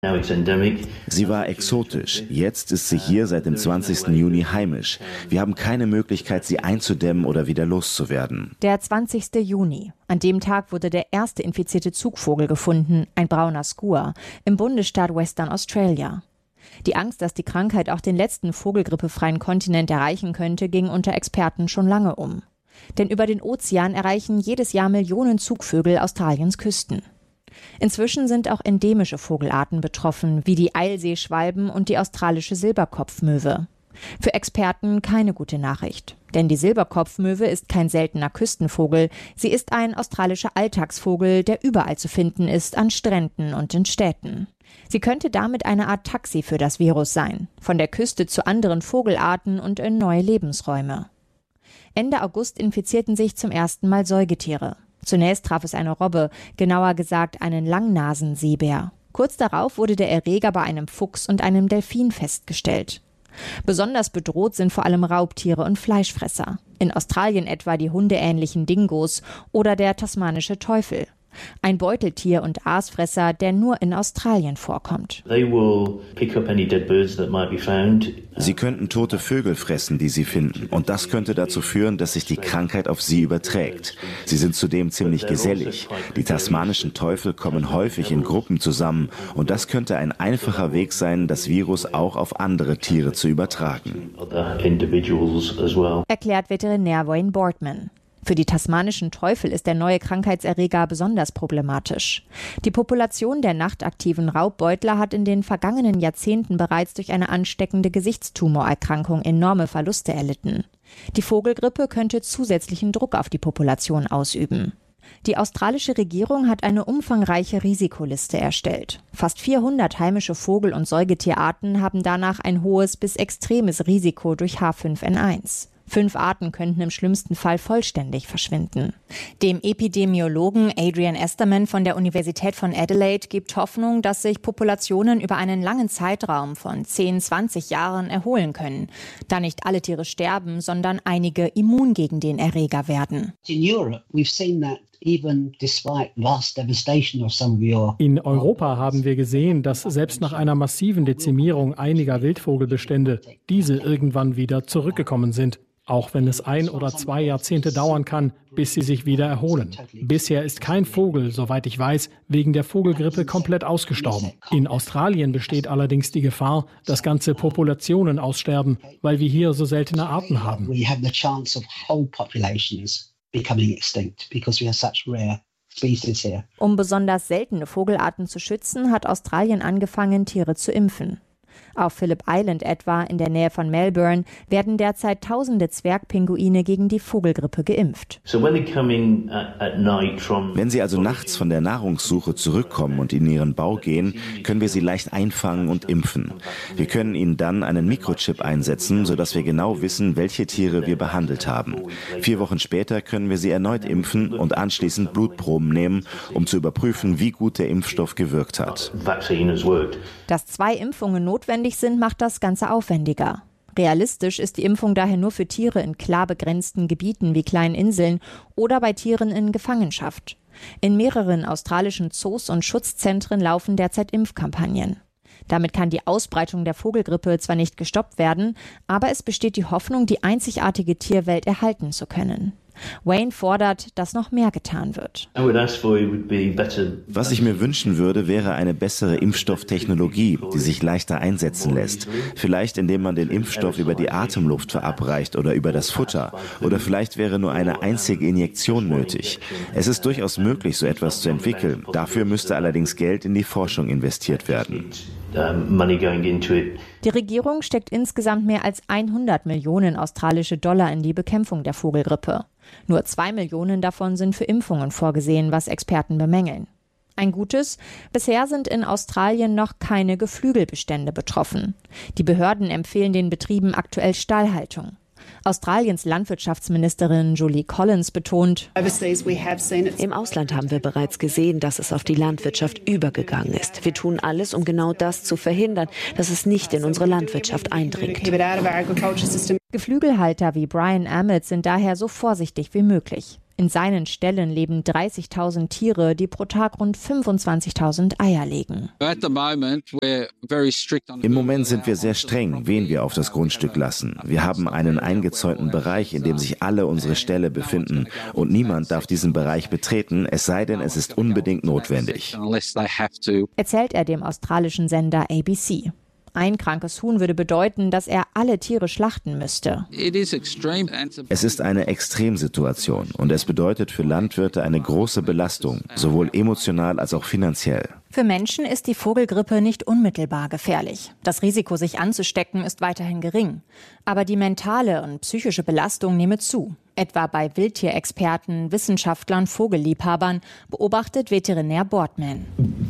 Sie war exotisch. Jetzt ist sie hier seit dem 20. Juni heimisch. Wir haben keine Möglichkeit, sie einzudämmen oder wieder loszuwerden. Der 20. Juni. An dem Tag wurde der erste infizierte Zugvogel gefunden, ein brauner Skua, im Bundesstaat Western Australia. Die Angst, dass die Krankheit auch den letzten vogelgrippefreien Kontinent erreichen könnte, ging unter Experten schon lange um. Denn über den Ozean erreichen jedes Jahr Millionen Zugvögel Australiens Küsten. Inzwischen sind auch endemische Vogelarten betroffen, wie die Eilseeschwalben und die australische Silberkopfmöwe. Für Experten keine gute Nachricht. Denn die Silberkopfmöwe ist kein seltener Küstenvogel. Sie ist ein australischer Alltagsvogel, der überall zu finden ist, an Stränden und in Städten. Sie könnte damit eine Art Taxi für das Virus sein. Von der Küste zu anderen Vogelarten und in neue Lebensräume. Ende August infizierten sich zum ersten Mal Säugetiere. Zunächst traf es eine Robbe, genauer gesagt einen Langnasenseebär. Kurz darauf wurde der Erreger bei einem Fuchs und einem Delfin festgestellt. Besonders bedroht sind vor allem Raubtiere und Fleischfresser. In Australien etwa die hundeähnlichen Dingos oder der tasmanische Teufel. Ein Beuteltier und Aasfresser, der nur in Australien vorkommt. Sie könnten tote Vögel fressen, die sie finden. Und das könnte dazu führen, dass sich die Krankheit auf sie überträgt. Sie sind zudem ziemlich gesellig. Die tasmanischen Teufel kommen häufig in Gruppen zusammen. Und das könnte ein einfacher Weg sein, das Virus auch auf andere Tiere zu übertragen. Erklärt Veterinär Wayne Boardman. Für die tasmanischen Teufel ist der neue Krankheitserreger besonders problematisch. Die Population der nachtaktiven Raubbeutler hat in den vergangenen Jahrzehnten bereits durch eine ansteckende Gesichtstumorerkrankung enorme Verluste erlitten. Die Vogelgrippe könnte zusätzlichen Druck auf die Population ausüben. Die australische Regierung hat eine umfangreiche Risikoliste erstellt. Fast 400 heimische Vogel- und Säugetierarten haben danach ein hohes bis extremes Risiko durch H5N1. 5 Arten könnten im schlimmsten Fall vollständig verschwinden. Dem Epidemiologen Adrian Esterman von der Universität von Adelaide gibt Hoffnung, dass sich Populationen über einen langen Zeitraum von 10-20 Jahren erholen können, da nicht alle Tiere sterben, sondern einige immun gegen den Erreger werden. In Europa haben wir gesehen, dass selbst nach einer massiven Dezimierung einiger Wildvogelbestände diese irgendwann wieder zurückgekommen sind. Auch wenn es 1 oder 2 Jahrzehnte dauern kann, bis sie sich wieder erholen. Bisher ist kein Vogel, soweit ich weiß, wegen der Vogelgrippe komplett ausgestorben. In Australien besteht allerdings die Gefahr, dass ganze Populationen aussterben, weil wir hier so seltene Arten haben. Um besonders seltene Vogelarten zu schützen, hat Australien angefangen, Tiere zu impfen. Auf Phillip Island etwa, in der Nähe von Melbourne, werden derzeit tausende Zwergpinguine gegen die Vogelgrippe geimpft. Wenn sie also nachts von der Nahrungssuche zurückkommen und in ihren Bau gehen, können wir sie leicht einfangen und impfen. Wir können ihnen dann einen Mikrochip einsetzen, sodass wir genau wissen, welche Tiere wir behandelt haben. 4 Wochen später können wir sie erneut impfen und anschließend Blutproben nehmen, um zu überprüfen, wie gut der Impfstoff gewirkt hat. Dass 2 Impfungen notwendig sind, macht das Ganze aufwendiger. Realistisch ist die Impfung daher nur für Tiere in klar begrenzten Gebieten wie kleinen Inseln oder bei Tieren in Gefangenschaft. In mehreren australischen Zoos und Schutzzentren laufen derzeit Impfkampagnen. Damit kann die Ausbreitung der Vogelgrippe zwar nicht gestoppt werden, aber es besteht die Hoffnung, die einzigartige Tierwelt erhalten zu können. Wayne fordert, dass noch mehr getan wird. Was ich mir wünschen würde, wäre eine bessere Impfstofftechnologie, die sich leichter einsetzen lässt. Vielleicht indem man den Impfstoff über die Atemluft verabreicht oder über das Futter. Oder vielleicht wäre nur eine einzige Injektion nötig. Es ist durchaus möglich, so etwas zu entwickeln. Dafür müsste allerdings Geld in die Forschung investiert werden. Die Regierung steckt insgesamt mehr als 100 Millionen australische Dollar in die Bekämpfung der Vogelgrippe. Nur 2 Millionen davon sind für Impfungen vorgesehen, was Experten bemängeln. Ein Gutes: Bisher sind in Australien noch keine Geflügelbestände betroffen. Die Behörden empfehlen den Betrieben aktuell Stallhaltung. Australiens Landwirtschaftsministerin Julie Collins betont: Im Ausland haben wir bereits gesehen, dass es auf die Landwirtschaft übergegangen ist. Wir tun alles, um genau das zu verhindern, dass es nicht in unsere Landwirtschaft eindringt. Geflügelhalter wie Brian Emmett sind daher so vorsichtig wie möglich. In seinen Ställen leben 30.000 Tiere, die pro Tag rund 25.000 Eier legen. Im Moment sind wir sehr streng, wen wir auf das Grundstück lassen. Wir haben einen eingezäunten Bereich, in dem sich alle unsere Ställe befinden. Und niemand darf diesen Bereich betreten, es sei denn, es ist unbedingt notwendig. Erzählt er dem australischen Sender ABC. Ein krankes Huhn würde bedeuten, dass er alle Tiere schlachten müsste. Es ist eine Extremsituation und es bedeutet für Landwirte eine große Belastung, sowohl emotional als auch finanziell. Für Menschen ist die Vogelgrippe nicht unmittelbar gefährlich. Das Risiko, sich anzustecken, ist weiterhin gering. Aber die mentale und psychische Belastung nehme zu. Etwa bei Wildtierexperten, Wissenschaftlern, Vogelliebhabern, beobachtet Veterinär Boardman.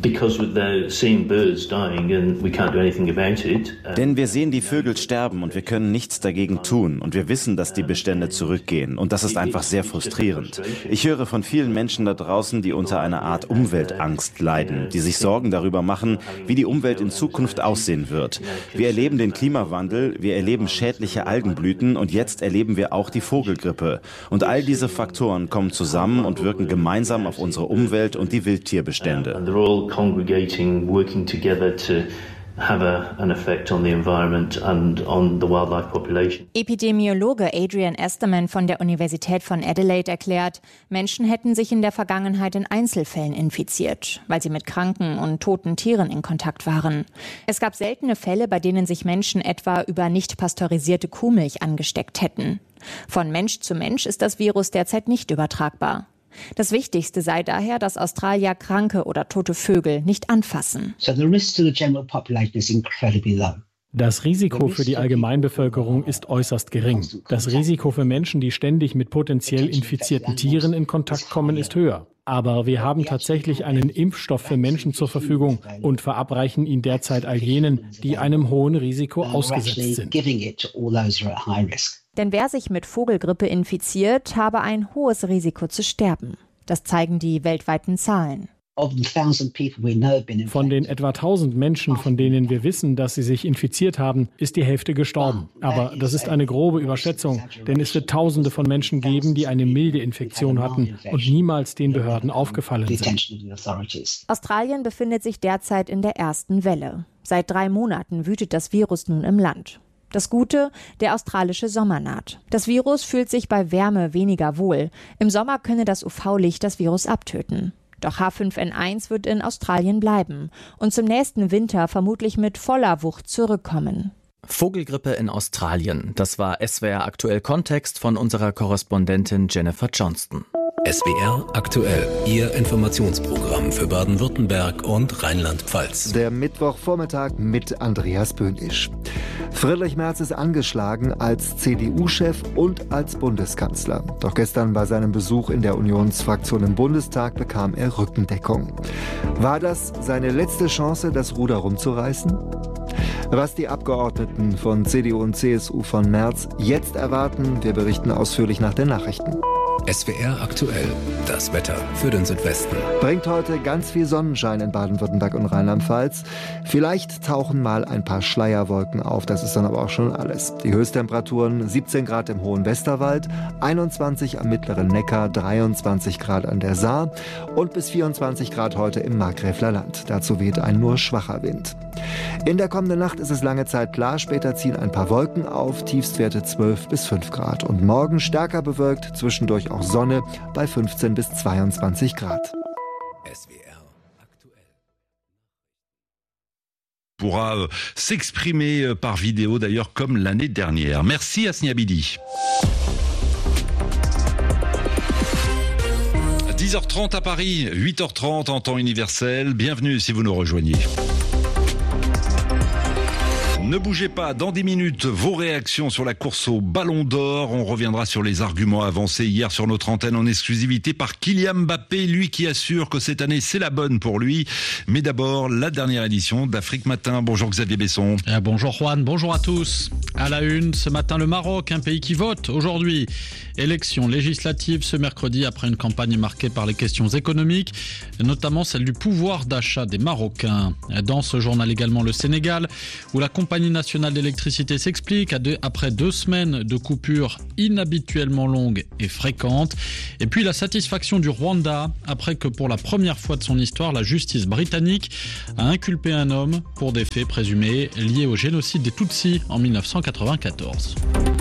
Denn wir sehen die Vögel sterben und wir können nichts dagegen tun. Und wir wissen, dass die Bestände zurückgehen. Und das ist einfach sehr frustrierend. Ich höre von vielen Menschen da draußen, die unter einer Art Umweltangst leiden, die sich Sorgen darüber machen, wie die Umwelt in Zukunft aussehen wird. Wir erleben den Klimawandel, wir erleben schädliche Algenblüten und jetzt erleben wir auch die Vogelgrippe. Und all diese Faktoren kommen zusammen und wirken gemeinsam auf unsere Umwelt und die Wildtierbestände. Epidemiologe Adrian Esterman von der Universität von Adelaide erklärt, Menschen hätten sich in der Vergangenheit in Einzelfällen infiziert, weil sie mit kranken und toten Tieren in Kontakt waren. Es gab seltene Fälle, bei denen sich Menschen etwa über nicht pasteurisierte Kuhmilch angesteckt hätten. Von Mensch zu Mensch ist das Virus derzeit nicht übertragbar. Das Wichtigste sei daher, dass Australier kranke oder tote Vögel nicht anfassen. Das Risiko für die Allgemeinbevölkerung ist äußerst gering. Das Risiko für Menschen, die ständig mit potenziell infizierten Tieren in Kontakt kommen, ist höher. Aber wir haben tatsächlich einen Impfstoff für Menschen zur Verfügung und verabreichen ihn derzeit all jenen, die einem hohen Risiko ausgesetzt sind. Denn wer sich mit Vogelgrippe infiziert, habe ein hohes Risiko zu sterben. Das zeigen die weltweiten Zahlen. Von den etwa 1000 Menschen, von denen wir wissen, dass sie sich infiziert haben, ist die Hälfte gestorben. Aber das ist eine grobe Überschätzung, denn es wird Tausende von Menschen geben, die eine milde Infektion hatten und niemals den Behörden aufgefallen sind. Australien befindet sich derzeit in der ersten Welle. Seit 3 Monaten wütet das Virus nun im Land. Das Gute, der australische Sommer naht. Das Virus fühlt sich bei Wärme weniger wohl. Im Sommer könne das UV-Licht das Virus abtöten. Doch H5N1 wird in Australien bleiben und zum nächsten Winter vermutlich mit voller Wucht zurückkommen. Vogelgrippe in Australien. Das war SWR aktuell Kontext von unserer Korrespondentin Jennifer Johnston. SWR aktuell, Ihr Informationsprogramm für Baden-Württemberg und Rheinland-Pfalz. Der Mittwochvormittag mit Andreas Böhnisch. Friedrich Merz ist angeschlagen als CDU-Chef und als Bundeskanzler. Doch gestern bei seinem Besuch in der Unionsfraktion im Bundestag bekam er Rückendeckung. War das seine letzte Chance, das Ruder rumzureißen? Was die Abgeordneten von CDU und CSU von Merz jetzt erwarten, wir berichten ausführlich nach den Nachrichten. SWR aktuell, das Wetter für den Südwesten. Bringt heute ganz viel Sonnenschein in Baden-Württemberg und Rheinland-Pfalz. Vielleicht tauchen mal ein paar Schleierwolken auf, das ist dann aber auch schon alles. Die Höchsttemperaturen 17 Grad im Hohen Westerwald, 21 am Mittleren Neckar, 23 Grad an der Saar und bis 24 Grad heute im Markgräfler Land. Dazu weht ein nur schwacher Wind. In der kommenden Nacht ist es lange Zeit klar, später ziehen ein paar Wolken auf, Tiefstwerte 12 bis 5 Grad. Und morgen stärker bewölkt, zwischendurch auch Sonne bei 15 bis 22 Grad. SWR aktuell. Pourra s'exprimer par vidéo d'ailleurs comme l'année dernière. Merci Asni Abidi. 10h30 à Paris, 8h30 en temps universel. Bienvenue si vous nous rejoignez. Ne bougez pas, dans 10 minutes, vos réactions sur la course au Ballon d'Or. On reviendra sur les arguments avancés hier sur notre antenne en exclusivité par Kylian Mbappé, lui qui assure que cette année c'est la bonne pour lui. Mais d'abord, la dernière édition d'Afrique Matin. Bonjour Xavier Besson. Bonjour Juan, bonjour à tous. À la une, ce matin le Maroc, un pays qui vote aujourd'hui. Élection législative ce mercredi après une campagne marquée par les questions économiques, notamment celle du pouvoir d'achat des Marocains. Dans ce journal également le Sénégal, où la compagnie compagnie nationale d'électricité s'explique après 2 semaines de coupures inhabituellement longues et fréquentes. Et puis la satisfaction du Rwanda après que pour la première fois de son histoire, la justice britannique a inculpé un homme pour des faits présumés liés au génocide des Tutsis en 1994.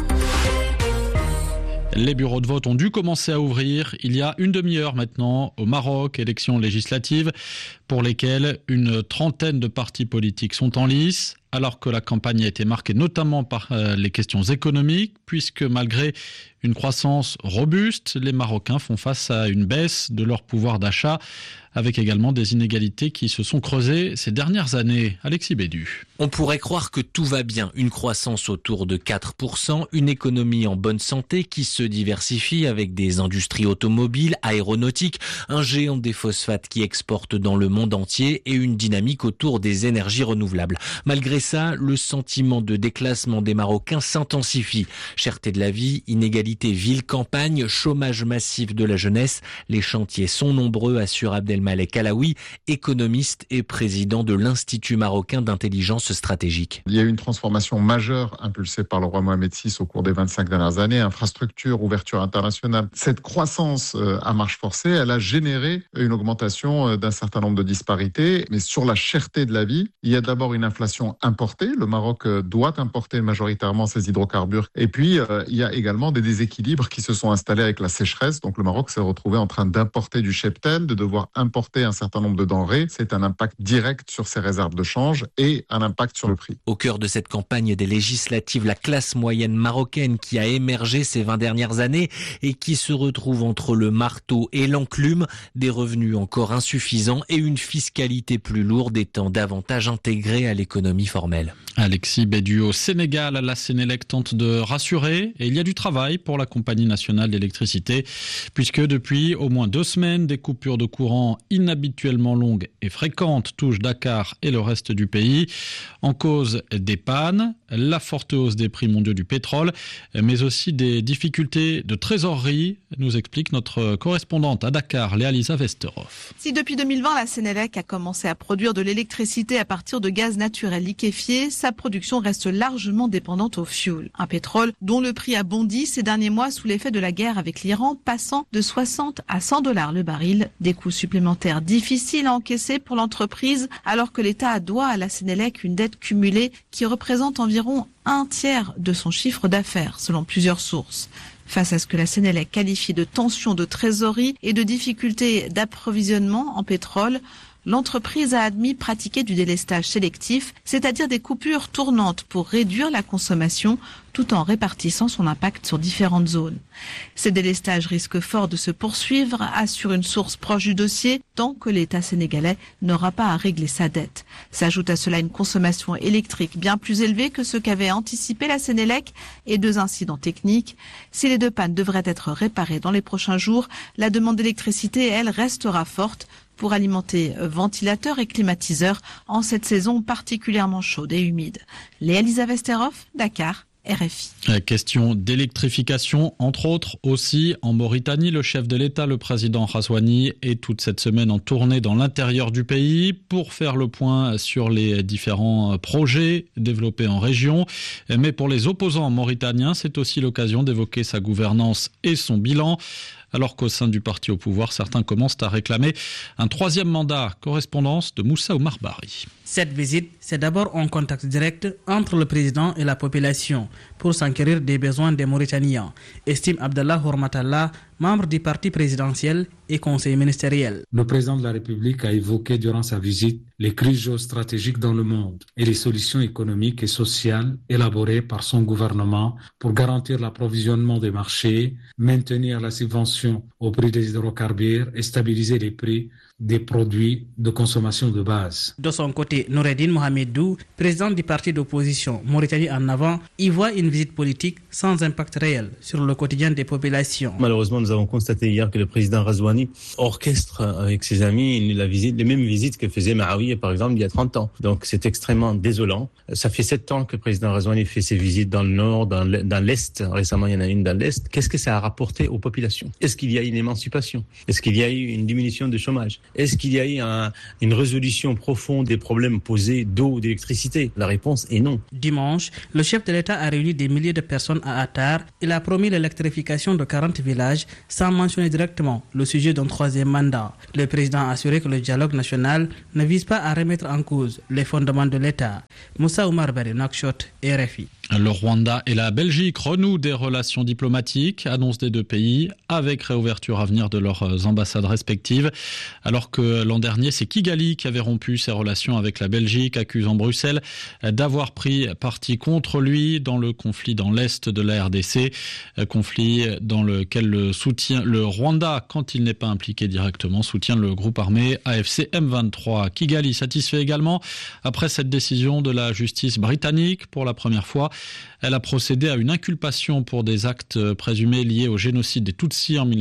Les bureaux de vote ont dû commencer à ouvrir il y a une demi-heure maintenant au Maroc, élections législatives pour lesquelles une trentaine de partis politiques sont en lice, alors que la campagne a été marquée notamment par les questions économiques, puisque malgré une croissance robuste, les Marocains font face à une baisse de leur pouvoir d'achat, avec également des inégalités qui se sont creusées ces dernières années. Alexis Bédu. On pourrait croire que tout va bien. Une croissance autour de 4%, une économie en bonne santé qui se diversifie avec des industries automobiles, aéronautiques, un géant des phosphates qui exporte dans le monde entier et une dynamique autour des énergies renouvelables. Malgré ça, le sentiment de déclassement des Marocains s'intensifie. Cherté de la vie, inégalité ville-campagne, chômage massif de la jeunesse. Les chantiers sont nombreux, assure Abdelmalek Alaoui, économiste et président de l'Institut marocain d'intelligence stratégique. Il y a eu une transformation majeure impulsée par le roi Mohamed VI au cours des 25 dernières années. Infrastructure, ouverture internationale. Cette croissance à marche forcée, elle a généré une augmentation d'un certain nombre de disparités. Mais sur la cherté de la vie, il y a d'abord une inflation importée. Le Maroc doit importer majoritairement ses hydrocarbures. Et puis, il y a également des déséquilibres qui se sont installés avec la sécheresse. Donc le Maroc s'est retrouvé en train d'importer du cheptel, de devoir importer un certain nombre de denrées. C'est un impact direct sur ses réserves de change et un impact sur le prix. Au cœur de cette campagne des législatives, la classe moyenne marocaine qui a émergé ces 20 dernières années et qui se retrouve entre le marteau et l'enclume, des revenus encore insuffisants et une fiscalité plus lourde étant davantage intégrée à l'économie formelle. Alexis Bédu. Au Sénégal, la Sénélec tente de rassurer et il y a du travail pour la compagnie nationale d'électricité puisque depuis au moins 2 semaines, des coupures de courant inhabituellement longues et fréquentes touchent Dakar et le reste du pays. En cause des pannes, la forte hausse des prix mondiaux du pétrole, mais aussi des difficultés de trésorerie, nous explique notre correspondante à Dakar, Léa-Lisa Vesterhoff. Si depuis 2020, la Sénélec a commencé à produire de l'électricité à partir de gaz naturel liquéfié, sa production reste largement dépendante au fioul. Un pétrole dont le prix a bondi ces derniers mois sous l'effet de la guerre avec l'Iran, passant de 60 à 100 $ le baril. Des coûts supplémentaires difficiles à encaisser pour l'entreprise, alors que l'État doit à la Sénélec une dette cumulée qui représente environ 1/3 de son chiffre d'affaires, selon plusieurs sources. Face à ce que la Sénélec qualifie de tension de trésorerie et de difficultés d'approvisionnement en pétrole, l'entreprise a admis pratiquer du délestage sélectif, c'est-à-dire des coupures tournantes pour réduire la consommation tout en répartissant son impact sur différentes zones. Ces délestages risquent fort de se poursuivre, assure une source proche du dossier, tant que l'État sénégalais n'aura pas à régler sa dette. S'ajoute à cela une consommation électrique bien plus élevée que ce qu'avait anticipé la Sénélec et 2 incidents techniques. Si les 2 pannes devraient être réparées dans les prochains jours, la demande d'électricité, elle, restera forte pour alimenter ventilateurs et climatiseurs en cette saison particulièrement chaude et humide. Léa-Lisa Vesterhoff, Dakar, RFI. Question d'électrification, entre autres aussi en Mauritanie. Le chef de l'État, le président Ghazouani, est toute cette semaine en tournée dans l'intérieur du pays pour faire le point sur les différents projets développés en région. Mais pour les opposants mauritaniens, c'est aussi l'occasion d'évoquer sa gouvernance et son bilan. Alors qu'au sein du parti au pouvoir, certains commencent à réclamer un 3e mandat. Correspondance de Moussa Oumar Bari. Cette visite, c'est d'abord un contact direct entre le président et la population pour s'enquérir des besoins des Mauritaniens, estime Abdallah Hormatallah, membre du parti présidentiel et conseiller ministériel. Le président de la République a évoqué durant sa visite les crises géostratégiques dans le monde et les solutions économiques et sociales élaborées par son gouvernement pour garantir l'approvisionnement des marchés, maintenir la subvention au prix des hydrocarbures et stabiliser les prix des produits de consommation de base. De son côté, Noureddine Mohamedou, président du parti d'opposition Mauritanie en avant, y voit une visite politique sans impact réel sur le quotidien des populations. Malheureusement, nous avons constaté hier que le président Ghazouani orchestre avec ses amis les mêmes visites que faisait Maawiya, par exemple, il y a 30 ans. Donc c'est extrêmement désolant. Ça fait 7 ans que le président Ghazouani fait ses visites dans le nord, dans l'est. Récemment, il y en a une dans l'est. Qu'est-ce que ça a rapporté aux populations ? Est-ce qu'il y a une émancipation ? Est-ce qu'il y a eu une diminution du chômage ? est-ce qu'il y a eu une résolution profonde des problèmes posés d'eau ou d'électricité? La réponse est non. Dimanche, le chef de l'État a réuni des milliers de personnes à Attar. Il a promis l'électrification de 40 villages sans mentionner directement le sujet d'un troisième mandat. Le président a assuré que le dialogue national ne vise pas à remettre en cause les fondements de l'État. Moussa Oumar Bari, Nouakchott, RFI. Le Rwanda et la Belgique renouent des relations diplomatiques, annonce des deux pays, avec réouverture à venir de leurs ambassades respectives. Alors que l'an dernier, c'est Kigali qui avait rompu ses relations avec la Belgique, accusant Bruxelles d'avoir pris parti contre lui dans le conflit dans l'est de la RDC. Conflit dans lequel le Rwanda, quand il n'est pas impliqué directement, soutient le groupe armé AFC M23. Kigali satisfait également après cette décision de la justice britannique pour la première fois. Elle a procédé à une inculpation pour des actes présumés liés au génocide des Tutsis en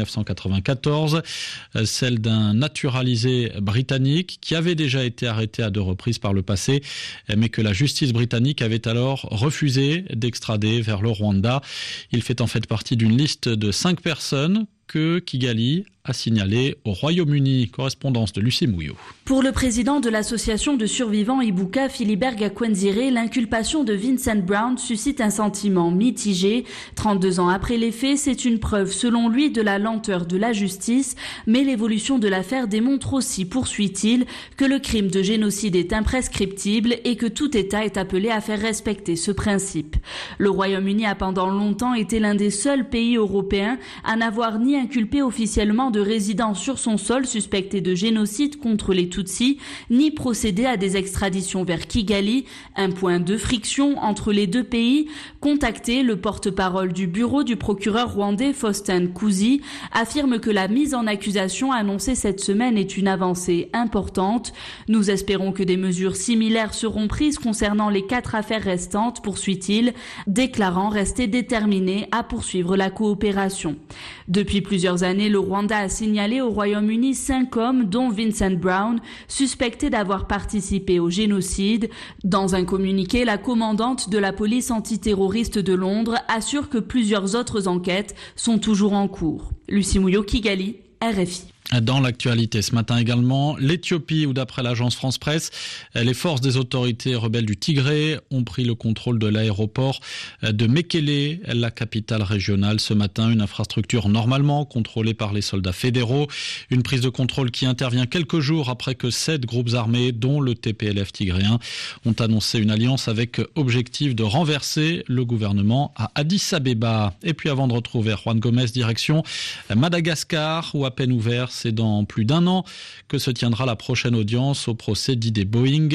1994, celle d'un naturalisé britannique qui avait déjà été arrêté à 2 reprises par le passé, mais que la justice britannique avait alors refusé d'extrader vers le Rwanda. Il fait en fait partie d'une liste de 5 personnes que Kigali a signalé au Royaume-Uni. Correspondance de Lucie Mouillot. Pour le président de l'association de survivants Ibuka, Philibert Gakwenzire, l'inculpation de Vincent Brown suscite un sentiment mitigé. 32 ans après les faits, c'est une preuve selon lui de la lenteur de la justice, mais l'évolution de l'affaire démontre aussi, poursuit-il, que le crime de génocide est imprescriptible et que tout État est appelé à faire respecter ce principe. Le Royaume-Uni a pendant longtemps été l'un des seuls pays européens à n'avoir ni inculpé officiellement de résidents sur son sol suspectés de génocide contre les Tutsis, ni procédé à des extraditions vers Kigali, un point de friction entre les deux pays. Contacté, le porte-parole du bureau du procureur rwandais Faustin Kuzi affirme que la mise en accusation annoncée cette semaine est une avancée importante. Nous espérons que des mesures similaires seront prises concernant les 4 affaires restantes, poursuit-il, déclarant rester déterminé à poursuivre la coopération. Depuis plusieurs années, le Rwanda a signalé au Royaume-Uni 5 hommes, dont Vincent Brown, suspectés d'avoir participé au génocide. Dans un communiqué, la commandante de la police antiterroriste de Londres assure que plusieurs autres enquêtes sont toujours en cours. Lucie Mouillot, Kigali, RFI. Dans l'actualité ce matin également, l'Éthiopie, où d'après l'agence France Presse, les forces des autorités rebelles du Tigré ont pris le contrôle de l'aéroport de Mekele, la capitale régionale. Ce matin, une infrastructure normalement contrôlée par les soldats fédéraux. Une prise de contrôle qui intervient quelques jours après que 7 groupes armés, dont le TPLF tigréen, ont annoncé une alliance avec objectif de renverser le gouvernement à Addis Abeba. Et puis avant de retrouver Juan Gomez, direction Madagascar, où à peine ouvert, c'est dans plus d'1 an que se tiendra la prochaine audience au procès dit des Boeing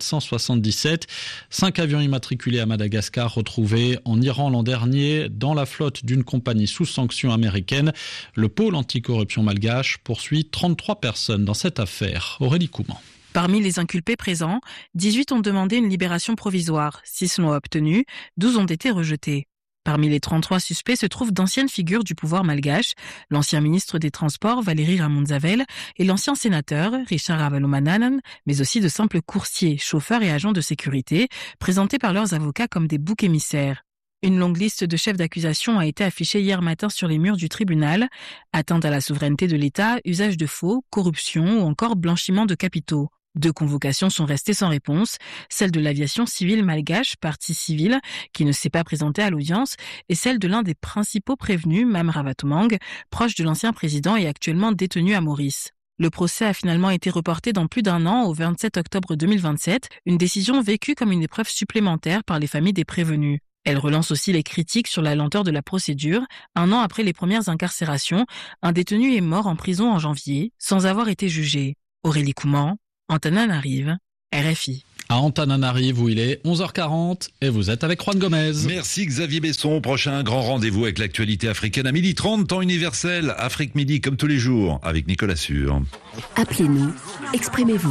777. 5 avions immatriculés à Madagascar retrouvés en Iran l'an dernier dans la flotte d'une compagnie sous sanction américaine. Le pôle anticorruption malgache poursuit 33 personnes dans cette affaire. Aurélie Couman. Parmi les inculpés présents, 18 ont demandé une libération provisoire. 6 l'ont obtenue, 12 ont été rejetés. Parmi les 33 suspects se trouvent d'anciennes figures du pouvoir malgache, l'ancien ministre des Transports Valérie Ramonzavel et l'ancien sénateur Richard Ravalomanan, mais aussi de simples coursiers, chauffeurs et agents de sécurité, présentés par leurs avocats comme des boucs émissaires. Une longue liste de chefs d'accusation a été affichée hier matin sur les murs du tribunal. Atteinte à la souveraineté de l'État, usage de faux, corruption ou encore blanchiment de capitaux. 2 convocations sont restées sans réponse, celle de l'aviation civile malgache, partie civile, qui ne s'est pas présentée à l'audience, et celle de l'un des principaux prévenus, Mam Ravatomang, proche de l'ancien président et actuellement détenu à Maurice. Le procès a finalement été reporté dans plus d'1 an, au 27 octobre 2027, une décision vécue comme une épreuve supplémentaire par les familles des prévenus. Elle relance aussi les critiques sur la lenteur de la procédure. 1 an après les premières incarcérations, un détenu est mort en prison en janvier, sans avoir été jugé. Aurélie Couman, Antananarive, RFI. À Antananarive, où il est 11h40 et vous êtes avec Juan Gomez. Merci Xavier Besson. Prochain grand rendez-vous avec l'actualité africaine à 12h30, temps universel, Afrique Midi comme tous les jours, avec Nicolas Sûr. Appelez-nous, exprimez-vous.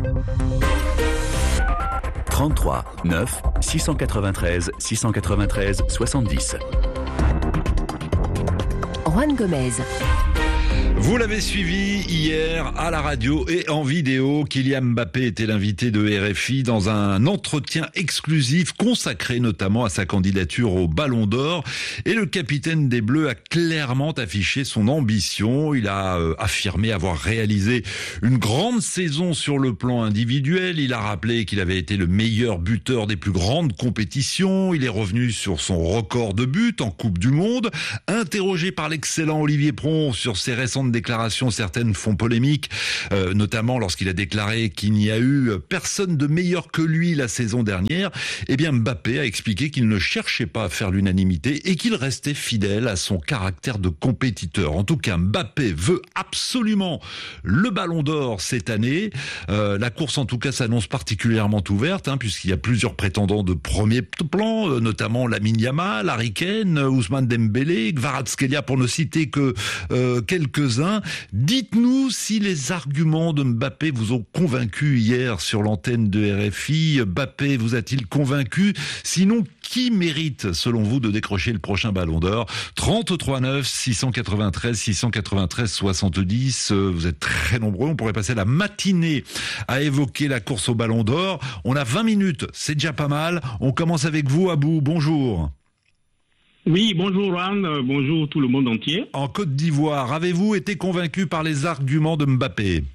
33 9 693 693 70. Juan Gomez. Vous l'avez suivi hier à la radio et en vidéo. Kylian Mbappé était l'invité de RFI dans un entretien exclusif consacré notamment à sa candidature au Ballon d'Or. Et le capitaine des Bleus a clairement affiché son ambition. Il a affirmé avoir réalisé une grande saison sur le plan individuel. Il a rappelé qu'il avait été le meilleur buteur des plus grandes compétitions. Il est revenu sur son record de buts en Coupe du Monde. Interrogé par l'excellent Olivier Pron sur ses récentes déclarations, certaines font polémique, notamment lorsqu'il a déclaré qu'il n'y a eu personne de meilleur que lui la saison dernière. Eh bien, Mbappé a expliqué qu'il ne cherchait pas à faire l'unanimité et qu'il restait fidèle à son caractère de compétiteur. En tout cas, Mbappé veut absolument le Ballon d'Or cette année. La course, en tout cas, s'annonce particulièrement ouverte, puisqu'il y a plusieurs prétendants de premier plan, notamment Lamine Yamal, Harry Kane, Ousmane Dembélé, Kvaratskhelia, pour ne citer que quelques-uns. Dites-nous si les arguments de Mbappé vous ont convaincu hier sur l'antenne de RFI. Mbappé vous a-t-il convaincu? Sinon, qui mérite, selon vous, de décrocher le prochain Ballon d'Or? 33 9 693 693 70. Vous êtes très nombreux. On pourrait passer la matinée à évoquer la course au Ballon d'Or. On a 20 minutes. C'est déjà pas mal. On commence avec vous, Abou. Bonjour. Oui, bonjour Juan, bonjour tout le monde entier. En Côte d'Ivoire, avez-vous été convaincu par les arguments de Mbappé?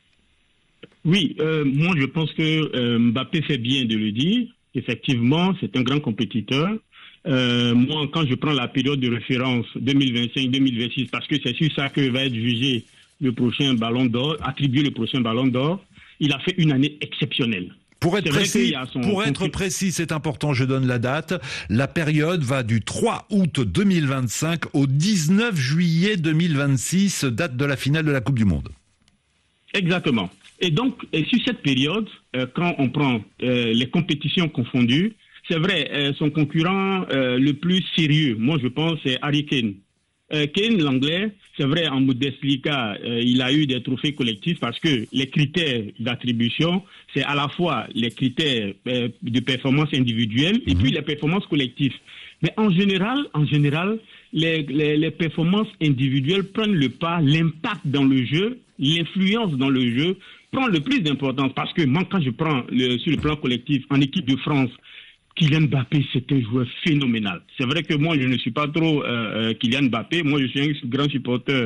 Oui, moi je pense que Mbappé fait bien de le dire. Effectivement, c'est un grand compétiteur. Moi, quand je prends la période de référence 2025-2026, parce que c'est sur ça que va être jugé le prochain Ballon d'Or, attribué le prochain Ballon d'Or, il a fait une année exceptionnelle. Pour être précis, c'est important, je donne la date. La période va du 3 août 2025 au 19 juillet 2026, date de la finale de la Coupe du Monde. Exactement. Et donc, sur cette période, quand on prend les compétitions confondues, c'est vrai, son concurrent le plus sérieux, moi je pense, c'est Harry Kane. Kane, l'anglais, c'est vrai, en Bundesliga, il a eu des trophées collectifs parce que les critères d'attribution, c'est à la fois les critères de performance individuelle et puis les performances collectives. Mais en général, les performances individuelles prennent le pas, l'impact dans le jeu, l'influence dans le jeu prend le plus d'importance parce que moi, quand je prends sur le plan collectif, en équipe de France, Kylian Mbappé, c'est un joueur phénoménal. C'est vrai que moi, je ne suis pas trop Kylian Mbappé. Moi, je suis un grand supporter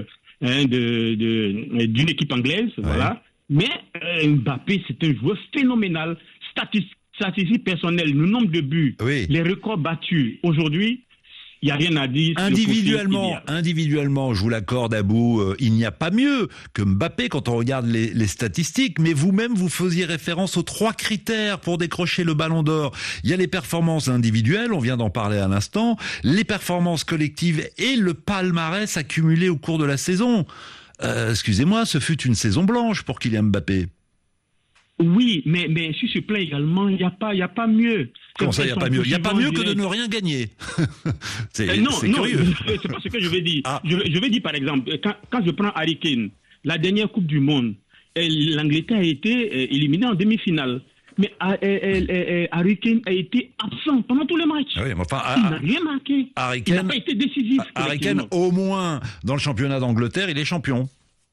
d'une équipe anglaise, voilà. Mais Mbappé, c'est un joueur phénoménal. Statistiques personnelles, le nombre de buts, les records battus. Aujourd'hui, il n'y a rien à dire. Individuellement, je vous l'accorde, Abou, il n'y a pas mieux que Mbappé quand on regarde les statistiques, mais vous-même, vous faisiez référence aux 3 critères pour décrocher le Ballon d'Or. Il y a les performances individuelles, on vient d'en parler à l'instant, les performances collectives et le palmarès accumulé au cours de la saison. Excusez-moi, ce fut une saison blanche pour Kylian Mbappé. Oui, mais sur ce plan également, il n'y a pas mieux. Comment ça, il n'y a pas mieux? Il n'y a pas mieux que de ne rien gagner. C'est curieux. C'est pas ce que je vais dire. Je vais dire par exemple, quand je prends Harry Kane, la dernière Coupe du Monde, l'Angleterre a été éliminée en demi-finale. Mais Harry Kane a été absent pendant tous les matchs. Oui, enfin, il n'a rien marqué. Il n'a pas été décisif. Harry Kane, au moins, dans le championnat d'Angleterre, il est champion.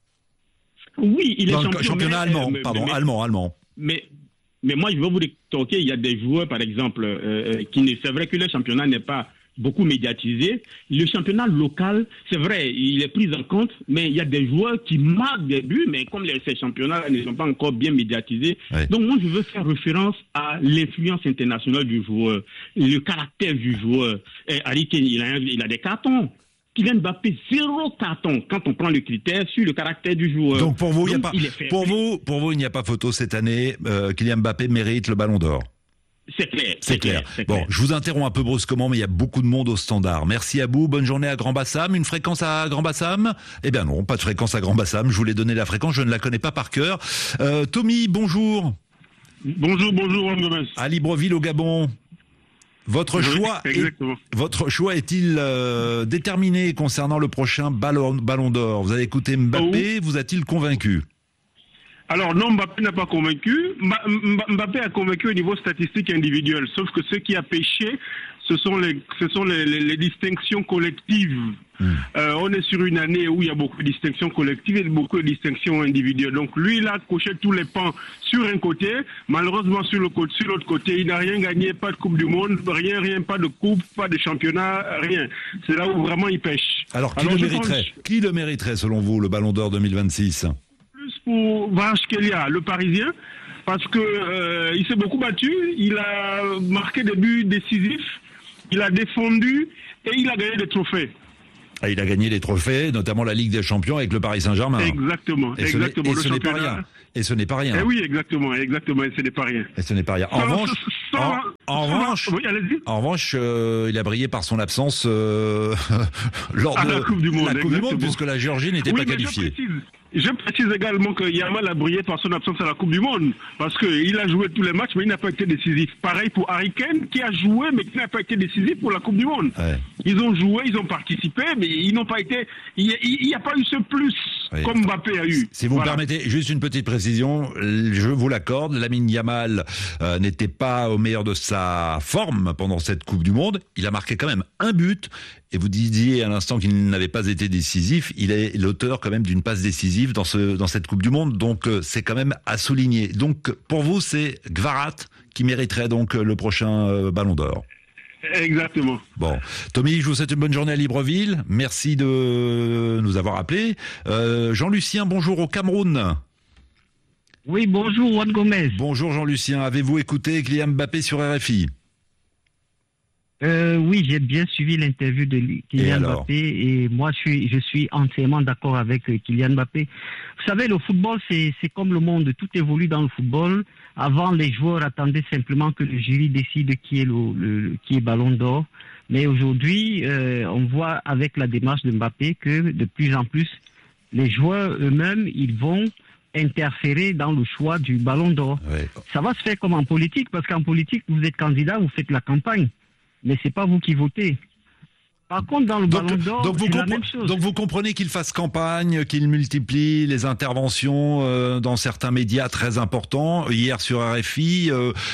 Oui, il est champion. Dans le championnat allemand. Mais moi, je vais vous rétorquer, il y a des joueurs, par exemple, c'est vrai que le championnat n'est pas beaucoup médiatisé. Le championnat local, c'est vrai, il est pris en compte, mais il y a des joueurs qui marquent des buts, mais comme ces championnats ne sont pas encore bien médiatisés. Donc moi, je veux faire référence à l'influence internationale du joueur, le caractère du joueur. Harry Kane, il a des cartons. Kylian Mbappé, 0 carton quand on prend le critère sur le caractère du joueur. Donc pour vous, il n'y a pas photo cette année. Kylian Mbappé mérite le Ballon d'Or. C'est clair. Bon, je vous interromps un peu brusquement, mais il y a beaucoup de monde au standard. Merci à vous, bonne journée à Grand-Bassam. Une fréquence à Grand-Bassam? Eh bien non, pas de fréquence à Grand-Bassam. Je voulais donner la fréquence, je ne la connais pas par cœur. Tommy, bonjour. Bonjour, Gomes. À Libreville, au Gabon. Votre choix est-il déterminé concernant le prochain Ballon d'Or? Vous avez écouté Mbappé, vous a-t-il convaincu? Alors non, Mbappé n'a pas convaincu. Mbappé a convaincu au niveau statistique individuel, sauf que ce qui a pêché, ce sont les distinctions collectives. On est sur une année où il y a beaucoup de distinctions collectives et beaucoup de distinctions individuelles. Donc lui, il a coché tous les pans sur un côté. Malheureusement, sur l'autre côté, il n'a rien gagné, pas de Coupe du Monde, rien, pas de coupe, pas de championnat, rien. C'est là où vraiment il pêche. Alors qui le mériterait selon vous, le Ballon d'Or 2026 ? Plus pour Kvaratskhelia, le Parisien, parce que il s'est beaucoup battu, il a marqué des buts décisifs, il a défendu et il a gagné des trophées. Il a gagné des trophées, notamment la Ligue des Champions avec le Paris Saint-Germain. Exactement. Et ce n'est pas rien. Et ce n'est pas rien. Eh oui, exactement. Et ce n'est pas rien. Et ce n'est pas rien. En revanche, il a brillé par son absence lors de la Coupe du Monde, puisque la Géorgie n'était pas qualifiée. Je précise également que Yamal a brillé par son absence à la Coupe du Monde, parce qu'il a joué tous les matchs, mais il n'a pas été décisif. Pareil pour Harry Kane, qui a joué, mais qui n'a pas été décisif pour la Coupe du Monde. Ouais. Ils ont joué, ils ont participé, mais ils n'ont pas été... Il n'y a pas eu ce plus, comme Mbappé a eu. Si vous me permettez, juste une petite précision, je vous l'accorde, Lamine Yamal n'était pas au meilleur de sa forme pendant cette Coupe du Monde. Il a marqué quand même un but. Et vous disiez à l'instant qu'il n'avait pas été décisif, il est l'auteur quand même d'une passe décisive dans cette Coupe du Monde, donc c'est quand même à souligner. Donc pour vous, c'est Kvarat qui mériterait donc le prochain Ballon d'Or. Exactement. Bon, Tommy, je vous souhaite une bonne journée à Libreville. Merci de nous avoir appelés. Jean-Lucien, bonjour au Cameroun. Oui, bonjour Juan Gomez. Bonjour Jean-Lucien, avez-vous écouté Kylian Mbappé sur RFI ? Oui, j'ai bien suivi l'interview de Kylian Mbappé et moi je suis entièrement d'accord avec Kylian Mbappé. Vous savez, le football c'est comme le monde, tout évolue dans le football. Avant, les joueurs attendaient simplement que le jury décide qui est Ballon d'Or. Mais aujourd'hui, on voit avec la démarche de Mbappé que de plus en plus, les joueurs eux-mêmes, ils vont interférer dans le choix du Ballon d'Or. Ouais. Ça va se faire comme en politique, parce qu'en politique, vous êtes candidat, vous faites la campagne. Mais c'est pas vous qui votez. Par contre, dans le Ballon d'Or, c'est la même chose. Donc vous comprenez qu'il fasse campagne, qu'il multiplie les interventions dans certains médias très importants. Hier sur RFI,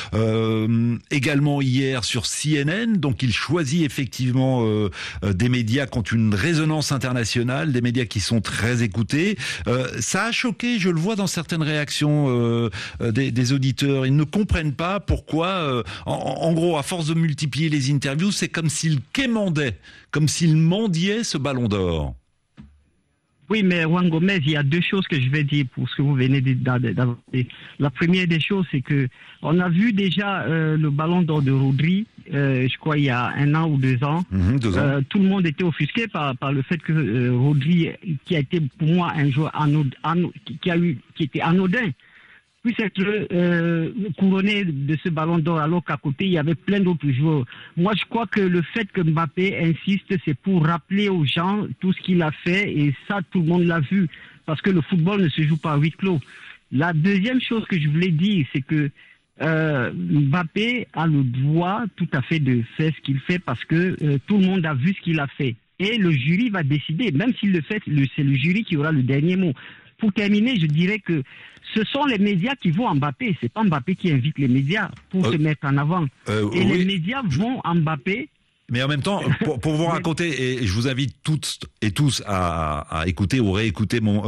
également hier sur CNN. Donc il choisit effectivement des médias qui ont une résonance internationale, des médias qui sont très écoutés. Ça a choqué, je le vois dans certaines réactions des auditeurs. Ils ne comprennent pas pourquoi, en gros, à force de multiplier les interviews, c'est comme s'ils quémandaient, comme s'il mendiait ce Ballon d'Or. Oui, mais Juan Gomez, il y a deux choses que je vais dire pour ce que vous venez d'avancer. La première des choses, c'est que on a vu déjà le Ballon d'Or de Rodri, je crois il y a 1 an ou 2 ans. 2 ans. Tout le monde était offusqué par le fait que Rodri, qui a été pour moi un joueur qui était anodin, puisse être couronné de ce Ballon d'Or, alors qu'à côté, il y avait plein d'autres joueurs. Moi, je crois que le fait que Mbappé insiste, c'est pour rappeler aux gens tout ce qu'il a fait, et ça, tout le monde l'a vu, parce que le football ne se joue pas à huis clos. La deuxième chose que je voulais dire, c'est que Mbappé a le droit tout à fait de faire ce qu'il fait, parce que tout le monde a vu ce qu'il a fait. Et le jury va décider, même s'il le fait, c'est le jury qui aura le dernier mot. Pour terminer, je dirais que ce sont les médias qui vont à Mbappé. C'est pas Mbappé qui invite les médias pour se mettre en avant. Et les médias vont à Mbappé. Mais en même temps, pour vous raconter, et je vous invite toutes et tous à écouter ou réécouter mon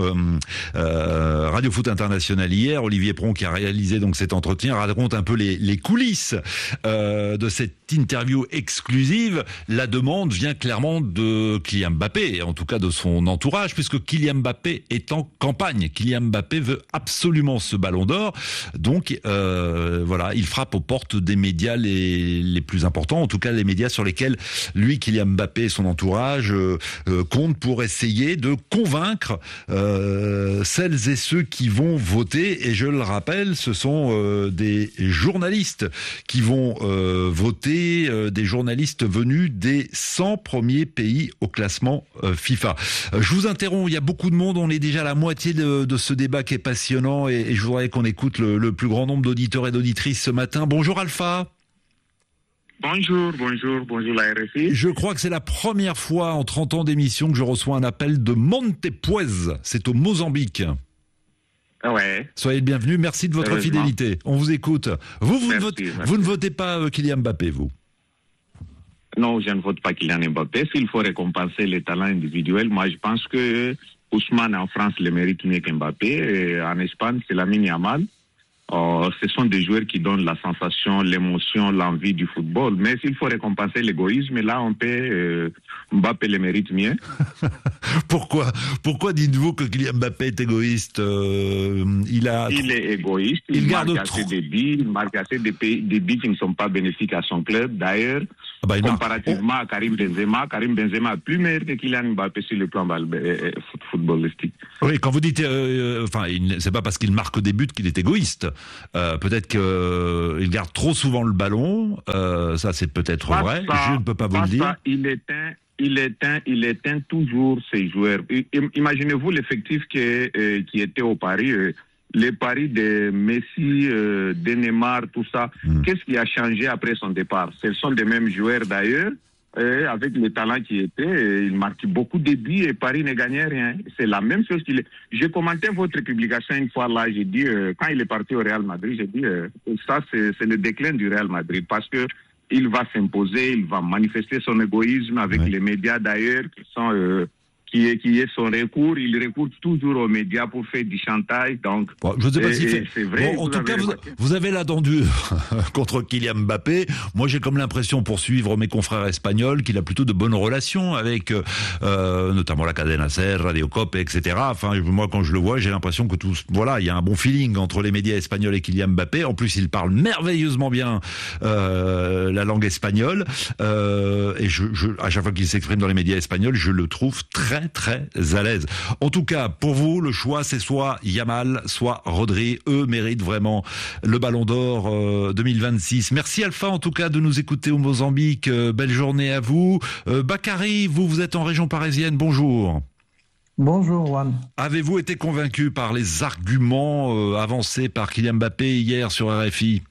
Radio Foot International hier, Olivier Pron qui a réalisé donc cet entretien raconte un peu les coulisses de cette interview exclusive. La demande vient clairement de Kylian Mbappé, en tout cas de son entourage, puisque Kylian Mbappé est en campagne. Kylian Mbappé veut absolument ce Ballon d'Or, donc voilà, il frappe aux portes des médias les plus importants, en tout cas les médias sur lesquels lui, Kylian Mbappé et son entourage comptent pour essayer de convaincre celles et ceux qui vont voter. Et je le rappelle, ce sont des journalistes qui vont voter, des journalistes venus des 100 premiers pays au classement FIFA. Je vous interromps, il y a beaucoup de monde, on est déjà à la moitié de ce débat qui est passionnant et je voudrais qu'on écoute le plus grand nombre d'auditeurs et d'auditrices ce matin. Bonjour Alpha. Bonjour la RFI. Je crois que c'est la première fois en 30 ans d'émission que je reçois un appel de Montepuez, c'est au Mozambique. Ah ouais. Soyez le bienvenu, merci de votre fidélité. On vous écoute. Vous ne votez pas Kylian Mbappé, vous? Non, je ne vote pas Kylian Mbappé. S'il faut récompenser les talents individuels, moi je pense que Ousmane en France le mérite mieux qu'Mbappé. Et en Espagne, c'est Lamine Yamal. Ce sont des joueurs qui donnent la sensation, l'émotion, l'envie du football. Mais s'il faut récompenser l'égoïsme, là, on peut Mbappé le mérite mieux. Pourquoi dites-vous que Kylian Mbappé est égoïste? Il est égoïste. Il marque assez de buts. Il marque assez de buts qui ne sont pas bénéfiques à son club. D'ailleurs, comparativement à Karim Benzema est plus meilleur que Kylian Mbappé sur le plan footballistique. Oui, quand vous dites, c'est pas parce qu'il marque des buts qu'il est égoïste. Peut-être qu'il garde trop souvent le ballon. Ça, c'est peut-être vrai. Je ne peux pas vous le dire. Il éteint toujours ses joueurs. Imaginez-vous l'effectif qui était au Paris. Les paris de Messi, de Neymar, tout ça. Qu'est-ce qui a changé après son départ? Ce sont les mêmes joueurs d'ailleurs. Avec le talent qui était, il marquait beaucoup de buts et Paris ne gagnait rien. C'est la même chose qu'il est. J'ai commenté votre publication une fois là, j'ai dit, quand il est parti au Real Madrid, j'ai dit, ça c'est le déclin du Real Madrid parce que il va s'imposer, il va manifester son égoïsme avec les médias d'ailleurs qui sont... qui est son recours, il recourt toujours aux médias pour faire du chantage. Donc, je ne sais pas si c'est vrai. En tout cas, vous avez la dent dure contre Kylian Mbappé. Moi, j'ai comme l'impression, pour suivre mes confrères espagnols, qu'il a plutôt de bonnes relations avec, notamment la Cadena Ser, Radio Cope, etc. Enfin, moi, quand je le vois, j'ai l'impression que il y a un bon feeling entre les médias espagnols et Kylian Mbappé. En plus, il parle merveilleusement bien la langue espagnole. Et à chaque fois qu'il s'exprime dans les médias espagnols, je le trouve très à l'aise. En tout cas, pour vous, le choix, c'est soit Yamal, soit Rodri. Eux méritent vraiment le Ballon d'Or 2026. Merci Alpha, en tout cas, de nous écouter au Mozambique. Belle journée à vous. Bakary, vous êtes en région parisienne. Bonjour. Bonjour, Juan. Avez-vous été convaincu par les arguments avancés par Kylian Mbappé hier sur RFI?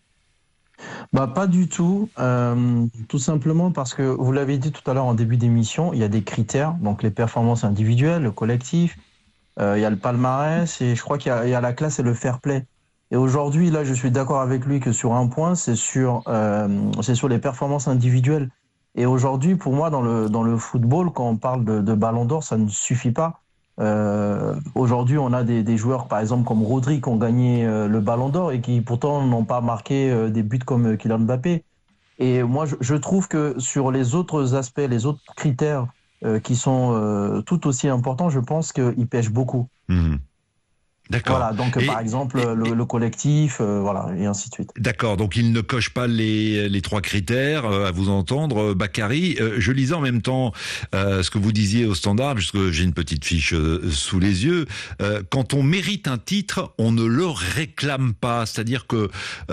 Pas du tout, tout simplement parce que, vous l'avez dit tout à l'heure en début d'émission, il y a des critères, donc les performances individuelles, le collectif, il y a le palmarès et je crois qu'il y a la classe et le fair play. Et aujourd'hui, là, je suis d'accord avec lui que sur un point, c'est sur les performances individuelles. Et aujourd'hui, pour moi, dans le football, quand on parle de Ballon d'Or, ça ne suffit pas. Aujourd'hui, on a des joueurs, par exemple, comme Rodri, qui ont gagné le Ballon d'Or et qui, pourtant, n'ont pas marqué des buts comme Kylian Mbappé. Et moi, je trouve que sur les autres aspects, les autres critères qui sont tout aussi importants, je pense qu'ils pêchent beaucoup. D'accord. Voilà, donc par exemple le collectif, et ainsi de suite. D'accord, donc il ne coche pas les trois critères, à vous entendre, Bakary. Je lisais en même temps ce que vous disiez au Standard, puisque j'ai une petite fiche sous les yeux. Quand on mérite un titre, on ne le réclame pas, c'est-à-dire que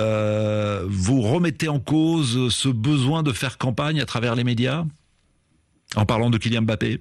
vous remettez en cause ce besoin de faire campagne à travers les médias, en parlant de Kylian Mbappé.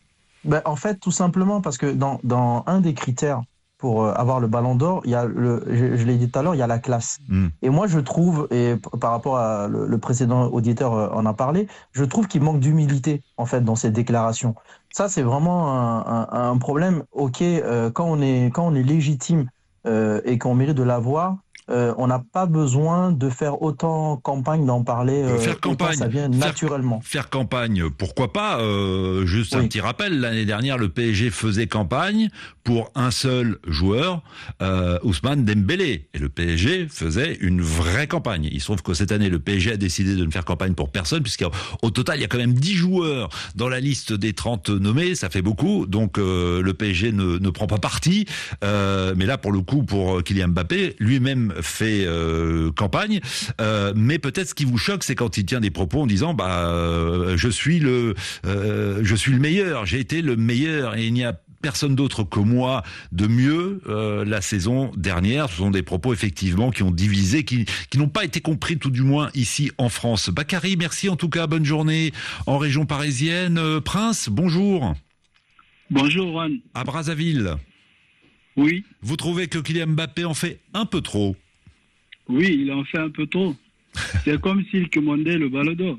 En fait, tout simplement parce que dans un des critères pour avoir le Ballon d'Or, il y a je l'ai dit tout à l'heure, il y a la classe. Et moi, je trouve, et par rapport à le précédent auditeur en a parlé, je trouve qu'il manque d'humilité, en fait, dans ces déclarations. Ça, c'est vraiment un problème. Ok, quand on est légitime et qu'on mérite de l'avoir, on n'a pas besoin de faire autant campagne, d'en parler. Faire campagne, ça vient naturellement. Faire campagne, pourquoi pas. Juste un petit rappel, l'année dernière, le PSG faisait campagne pour un seul joueur, Ousmane Dembélé. Et le PSG faisait une vraie campagne. Il se trouve que cette année, le PSG a décidé de ne faire campagne pour personne, puisqu'au total, il y a quand même 10 joueurs dans la liste des 30 nommés. Ça fait beaucoup. Donc, le PSG ne prend pas parti. Mais là, pour le coup, pour Kylian Mbappé, lui-même fait campagne, mais peut-être ce qui vous choque, c'est quand il tient des propos en disant je suis le meilleur, j'ai été le meilleur et il n'y a personne d'autre que moi de mieux la saison dernière. Ce sont des propos effectivement qui ont divisé, qui n'ont pas été compris tout du moins ici en France. Bakary, merci en tout cas, bonne journée en région parisienne. Prince, bonjour. Bonjour Juan. À Brazzaville. Oui. Vous trouvez que Kylian Mbappé en fait un peu trop? Oui, il en fait un peu trop. C'est comme s'il commandait le Ballon d'Or.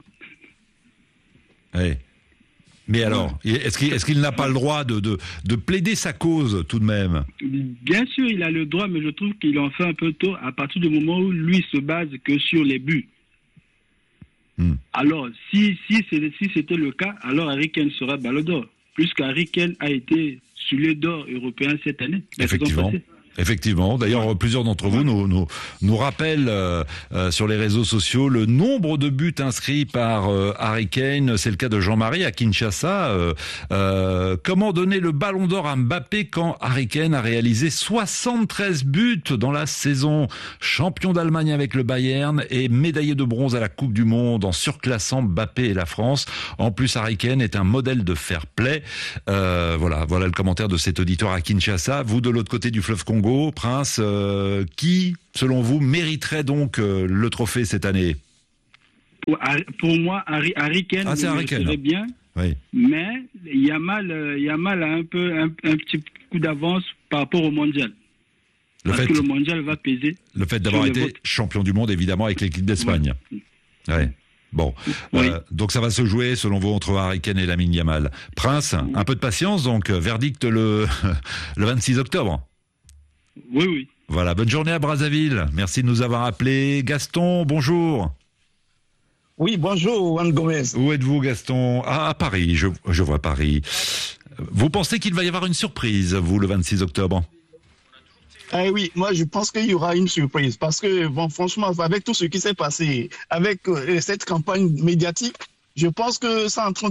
Oui. Mais alors, est-ce qu'il n'a pas le droit de plaider sa cause tout de même? Bien sûr, il a le droit, mais je trouve qu'il en fait un peu trop à partir du moment où lui se base que sur les buts. Alors, si c'était le cas, alors Harry Kane sera Ballon d'Or, puisque Harry Kane a été soulier d'or européen cette année. Effectivement. D'ailleurs, plusieurs d'entre vous nous rappellent sur les réseaux sociaux le nombre de buts inscrits par Harry Kane. C'est le cas de Jean-Marie à Kinshasa. Comment donner le ballon d'or à Mbappé quand Harry Kane a réalisé 73 buts dans la saison? Champion d'Allemagne avec le Bayern et médaillé de bronze à la Coupe du Monde en surclassant Mbappé et la France. En plus, Harry Kane est un modèle de fair play. Voilà le commentaire de cet auditeur à Kinshasa. Vous, de l'autre côté du fleuve Congo, Prince, qui, selon vous, mériterait donc le trophée cette année? Pour moi, Harry Kane serait bien, oui. Mais il y a mal à un petit coup d'avance par rapport au mondial. Parce que le mondial va peser. Le fait d'avoir été champion du monde, évidemment, avec l'équipe d'Espagne. Ouais. Bon, oui. Donc ça va se jouer, selon vous, entre Harry Kane et Lamine Yamal. Prince, un peu de patience, donc verdict le 26 octobre. Oui. Voilà, bonne journée à Brazzaville. Merci de nous avoir appelés. Gaston, bonjour. Oui, bonjour, Juan Gomez. Où êtes-vous, Gaston? À Paris, je vois Paris. Vous pensez qu'il va y avoir une surprise, vous, le 26 octobre? Oui, moi je pense qu'il y aura une surprise parce que, bon, franchement, avec tout ce qui s'est passé, avec cette campagne médiatique, je pense que c'est en train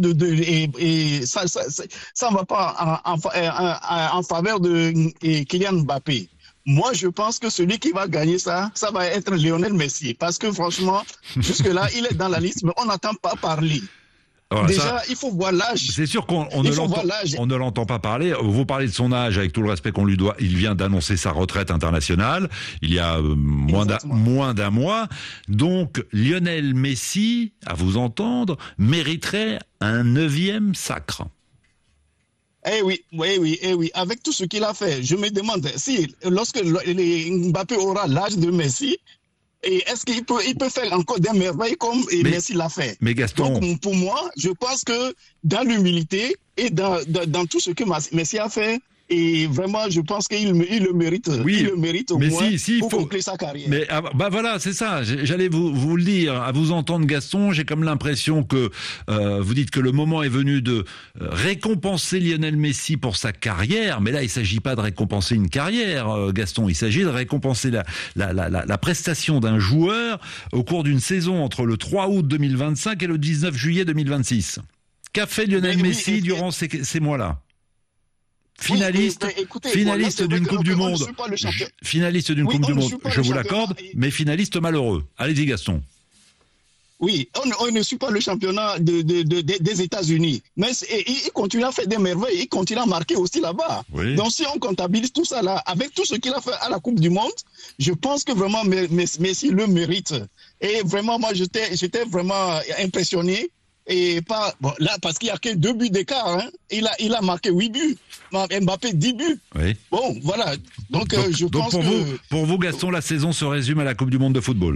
ça ne va pas en faveur de Kylian Mbappé. Moi, je pense que celui qui va gagner ça va être Lionel Messi. Parce que franchement, jusque-là, il est dans la liste, mais on n'entend pas parler. Alors, déjà, il faut voir l'âge. C'est sûr qu'on ne l'entend pas parler. Vous parlez de son âge, avec tout le respect qu'on lui doit. Il vient d'annoncer sa retraite internationale il y a moins d'un mois. Donc, Lionel Messi, à vous entendre, mériterait un 9e sacre. Oui. Avec tout ce qu'il a fait, je me demande si, lorsque Mbappé aura l'âge de Messi, et est-ce qu'il peut faire encore des merveilles comme Messi l'a fait? Mais Gaston... Donc, pour moi, je pense que dans l'humilité et dans tout ce que Messi a fait, et vraiment, je pense qu'il le mérite. Oui, il le mérite au moins pour conclure sa carrière. Mais voilà, c'est ça. J'allais vous le dire. À vous entendre, Gaston, j'ai comme l'impression que vous dites que le moment est venu de récompenser Lionel Messi pour sa carrière. Mais là, il ne s'agit pas de récompenser une carrière, Gaston. Il s'agit de récompenser la prestation d'un joueur au cours d'une saison entre le 3 août 2025 et le 19 juillet 2026. Qu'a fait Lionel Messi durant ces mois-là? Finaliste d'une Coupe du Monde. Finaliste d'une Coupe du Monde, je vous l'accorde, mais finaliste malheureux. Allez-y, Gaston. Oui, on ne suit pas le championnat des États-Unis. Mais il continue à faire des merveilles, il continue à marquer aussi là-bas. Oui. Donc si on comptabilise tout ça là, avec tout ce qu'il a fait à la Coupe du Monde, je pense que vraiment Messi le mérite. Et vraiment, moi, j'étais vraiment impressionné. Et là, parce qu'il n'y a que 2 buts d'écart, hein. Il a marqué 8 buts. Mbappé 10 buts. Oui. Bon, voilà. Donc je pense que... Pour vous, Gaston, la saison se résume à la Coupe du Monde de football.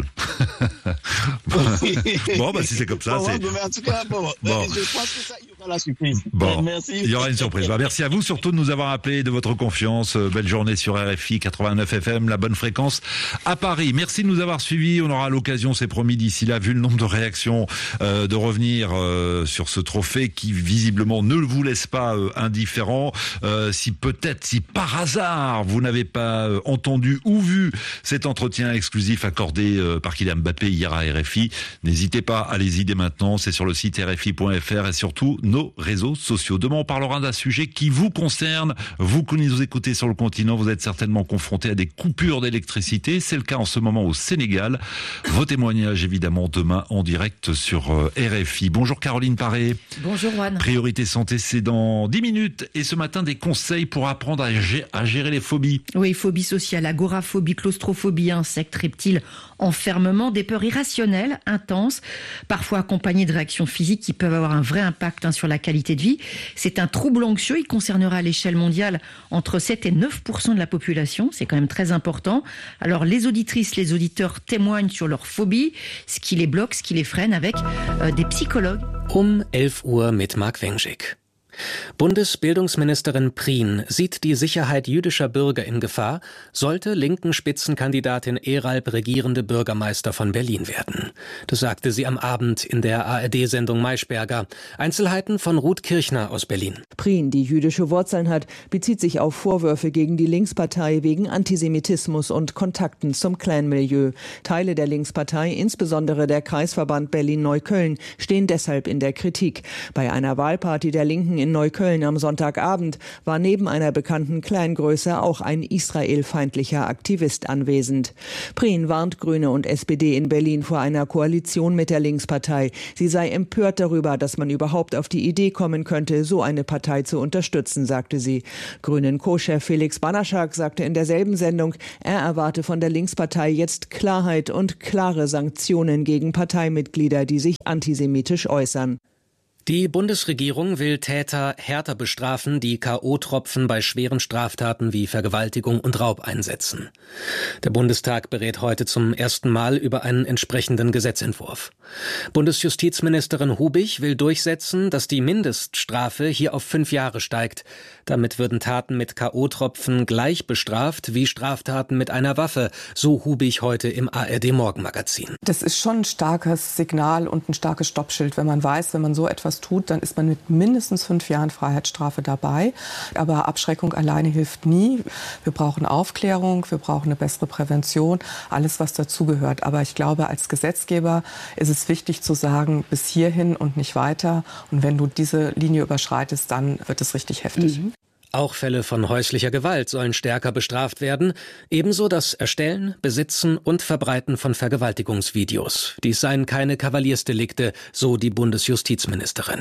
Bon, si c'est comme ça, c'est... Mais en tout cas, je pense que ça, il y aura la surprise. Bon, merci. Il y aura une surprise. Merci à vous, surtout de nous avoir appelés, de votre confiance. Belle journée sur RFI 89 FM, la bonne fréquence à Paris. Merci de nous avoir suivis. On aura l'occasion, c'est promis, d'ici là, vu le nombre de réactions, de revenir sur ce trophée qui, visiblement, ne vous laisse pas indifférent. Si par hasard vous n'avez pas entendu ou vu cet entretien exclusif accordé par Kylian Mbappé hier à RFI, n'hésitez pas, allez-y dès maintenant, c'est sur le site RFI.fr et surtout nos réseaux sociaux. Demain on parlera d'un sujet qui vous concerne, vous qui nous écoutez sur le continent, vous êtes certainement confrontés à des coupures d'électricité, c'est le cas en ce moment au Sénégal. Vos témoignages évidemment demain en direct sur RFI. Bonjour Caroline Paré. Bonjour Juan. Priorité santé, c'est dans 10 minutes et ce matin des conseils pour apprendre à gérer les phobies. Oui, phobie sociale, agoraphobie, claustrophobie, insectes, reptiles, enfermement, des peurs irrationnelles, intenses, parfois accompagnées de réactions physiques qui peuvent avoir un vrai impact sur la qualité de vie. C'est un trouble anxieux, il concernera à l'échelle mondiale entre 7 et 9% de la population, c'est quand même très important. Alors les auditrices, les auditeurs témoignent sur leur phobie, ce qui les bloque, ce qui les freine avec des psychologues. 11 Uhr mit Marc Wenschig. Bundesbildungsministerin Prien sieht die Sicherheit jüdischer Bürger in Gefahr, sollte linken Spitzenkandidatin Eralb regierende Bürgermeister von Berlin werden. Das sagte sie am Abend in der ARD-Sendung Maischberger. Einzelheiten von Ruth Kirchner aus Berlin. Prien, die jüdische Wurzeln hat, bezieht sich auf Vorwürfe gegen die Linkspartei wegen Antisemitismus und Kontakten zum Clan-Milieu. Teile der Linkspartei, insbesondere der Kreisverband Berlin-Neukölln, stehen deshalb in der Kritik. Bei einer Wahlparty der Linken in Neukölln am Sonntagabend war neben einer bekannten Kleingröße auch ein israelfeindlicher Aktivist anwesend. Prien warnt Grüne und SPD in Berlin vor einer Koalition mit der Linkspartei. Sie sei empört darüber, dass man überhaupt auf die Idee kommen könnte, so eine Partei zu unterstützen, sagte sie. Grünen Co-Chef Felix Banaschak sagte in derselben Sendung, er erwarte von der Linkspartei jetzt Klarheit und klare Sanktionen gegen Parteimitglieder, die sich antisemitisch äußern. Die Bundesregierung will Täter härter bestrafen, die K.O.-Tropfen bei schweren Straftaten wie Vergewaltigung und Raub einsetzen. Der Bundestag berät heute zum ersten Mal über einen entsprechenden Gesetzentwurf. Bundesjustizministerin Hubig will durchsetzen, dass die Mindeststrafe hier auf 5 Jahre steigt. Damit würden Taten mit K.O.-Tropfen gleich bestraft wie Straftaten mit einer Waffe, so Hubig heute im ARD-Morgenmagazin. Das ist schon ein starkes Signal und ein starkes Stoppschild, wenn man weiß, wenn man so etwas tut, dann ist man mit mindestens 5 Jahren Freiheitsstrafe dabei. Aber Abschreckung alleine hilft nie. Wir brauchen Aufklärung, wir brauchen eine bessere Prävention, alles, was dazugehört. Aber ich glaube, als Gesetzgeber ist es wichtig zu sagen, bis hierhin und nicht weiter. Und wenn du diese Linie überschreitest, dann wird es richtig heftig. Auch Fälle von häuslicher Gewalt sollen stärker bestraft werden, ebenso das Erstellen, Besitzen und Verbreiten von Vergewaltigungsvideos. Dies seien keine Kavaliersdelikte, so die Bundesjustizministerin.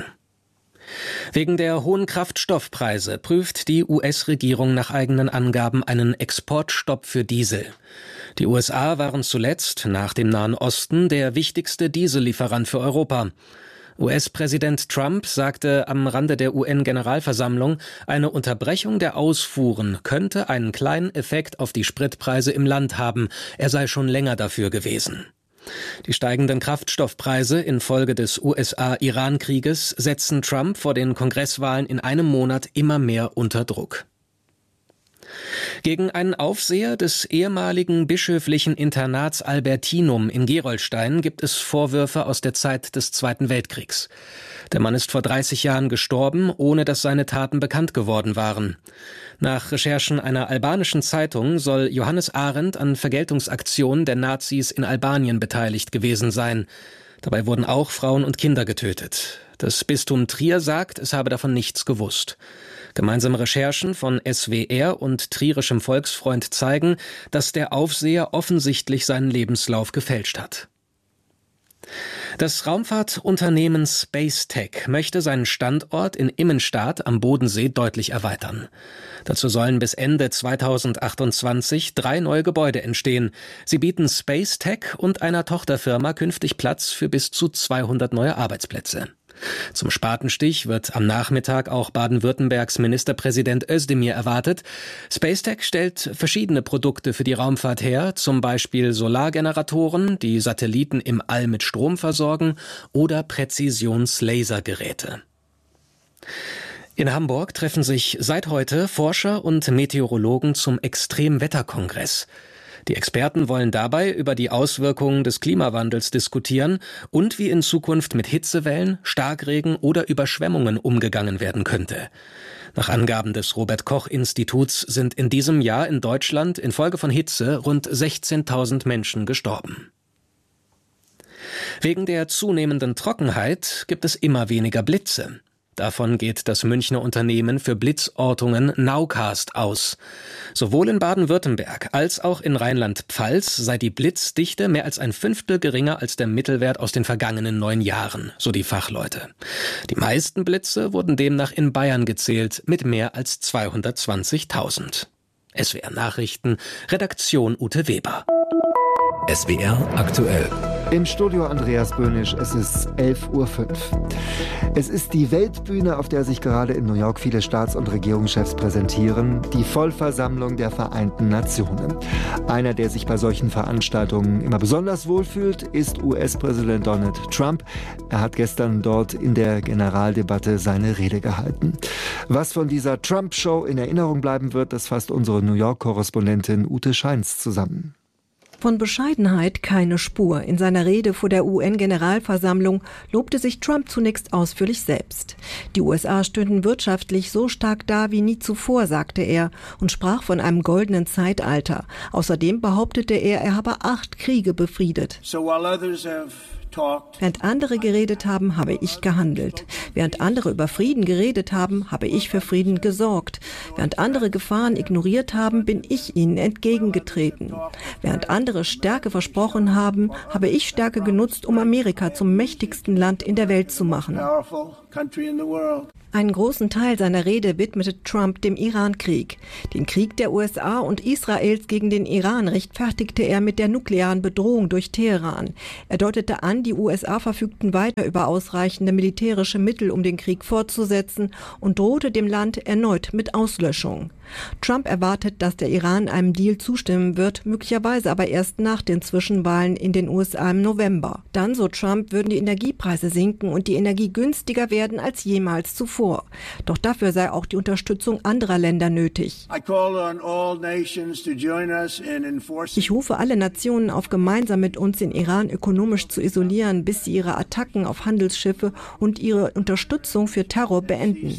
Wegen der hohen Kraftstoffpreise prüft die US-Regierung nach eigenen Angaben einen Exportstopp für Diesel. Die USA waren zuletzt, nach dem Nahen Osten, der wichtigste Diesellieferant für Europa. US-Präsident Trump sagte am Rande der UN-Generalversammlung, eine Unterbrechung der Ausfuhren könnte einen kleinen Effekt auf die Spritpreise im Land haben. Er sei schon länger dafür gewesen. Die steigenden Kraftstoffpreise infolge des USA-Iran-Krieges setzen Trump vor den Kongresswahlen in einem Monat immer mehr unter Druck. Gegen einen Aufseher des ehemaligen bischöflichen Internats Albertinum in Gerolstein gibt es Vorwürfe aus der Zeit des Zweiten Weltkriegs. Der Mann ist vor 30 Jahren gestorben, ohne dass seine Taten bekannt geworden waren. Nach Recherchen einer albanischen Zeitung soll Johannes Arendt an Vergeltungsaktionen der Nazis in Albanien beteiligt gewesen sein. Dabei wurden auch Frauen und Kinder getötet. Das Bistum Trier sagt, es habe davon nichts gewusst. Gemeinsame Recherchen von SWR und Trierischem Volksfreund zeigen, dass der Aufseher offensichtlich seinen Lebenslauf gefälscht hat. Das Raumfahrtunternehmen Spacetech möchte seinen Standort in Immenstaad am Bodensee deutlich erweitern. Dazu sollen bis Ende 2028 3 neue Gebäude entstehen. Sie bieten Spacetech und einer Tochterfirma künftig Platz für bis zu 200 neue Arbeitsplätze. Zum Spatenstich wird am Nachmittag auch Baden-Württembergs Ministerpräsident Özdemir erwartet. Spacetech stellt verschiedene Produkte für die Raumfahrt her, zum Beispiel Solargeneratoren, die Satelliten im All mit Strom versorgen, oder Präzisions-Lasergeräte. In Hamburg treffen sich seit heute Forscher und Meteorologen zum Extremwetterkongress. Die Experten wollen dabei über die Auswirkungen des Klimawandels diskutieren und wie in Zukunft mit Hitzewellen, Starkregen oder Überschwemmungen umgegangen werden könnte. Nach Angaben des Robert-Koch-Instituts sind in diesem Jahr in Deutschland infolge von Hitze rund 16.000 Menschen gestorben. Wegen der zunehmenden Trockenheit gibt es immer weniger Blitze. Davon geht das Münchner Unternehmen für Blitzortungen Nowcast aus. Sowohl in Baden-Württemberg als auch in Rheinland-Pfalz sei die Blitzdichte mehr als 1/5 geringer als der Mittelwert aus den vergangenen 9 Jahren, so die Fachleute. Die meisten Blitze wurden demnach in Bayern gezählt mit mehr als 220.000. SWR Nachrichten, Redaktion Ute Weber. SWR aktuell. Im Studio Andreas Böhnisch, es ist 11:05 Uhr. Es ist die Weltbühne, auf der sich gerade in New York viele Staats- und Regierungschefs präsentieren, die Vollversammlung der Vereinten Nationen. Einer, der sich bei solchen Veranstaltungen immer besonders wohlfühlt, ist US-Präsident Donald Trump. Er hat gestern dort in der Generaldebatte seine Rede gehalten. Was von dieser Trump-Show in Erinnerung bleiben wird, das fasst unsere New York-Korrespondentin Ute Scheins zusammen. Von Bescheidenheit keine Spur. In seiner Rede vor der UN-Generalversammlung lobte sich Trump zunächst ausführlich selbst. Die USA stünden wirtschaftlich so stark da wie nie zuvor, sagte er und sprach von einem goldenen Zeitalter. Außerdem behauptete er habe 8 Kriege befriedet. Während andere geredet haben, habe ich gehandelt. Während andere über Frieden geredet haben, habe ich für Frieden gesorgt. Während andere Gefahren ignoriert haben, bin ich ihnen entgegengetreten. Während andere Stärke versprochen haben, habe ich Stärke genutzt, um Amerika zum mächtigsten Land in der Welt zu machen. Einen großen Teil seiner Rede widmete Trump dem Iran-Krieg. Den Krieg der USA und Israels gegen den Iran rechtfertigte er mit der nuklearen Bedrohung durch Teheran. Er deutete an, die USA verfügten weiter über ausreichende militärische Mittel, um den Krieg fortzusetzen, und drohte dem Land erneut mit Auslöschung. Trump erwartet, dass der Iran einem Deal zustimmen wird, möglicherweise aber erst nach den Zwischenwahlen in den USA im November. Dann, so Trump, würden die Energiepreise sinken und die Energie günstiger werden als jemals zuvor. Doch dafür sei auch die Unterstützung anderer Länder nötig. Ich rufe alle Nationen auf, gemeinsam mit uns den Iran ökonomisch zu isolieren, bis sie ihre Attacken auf Handelsschiffe und ihre Unterstützung für Terror beenden.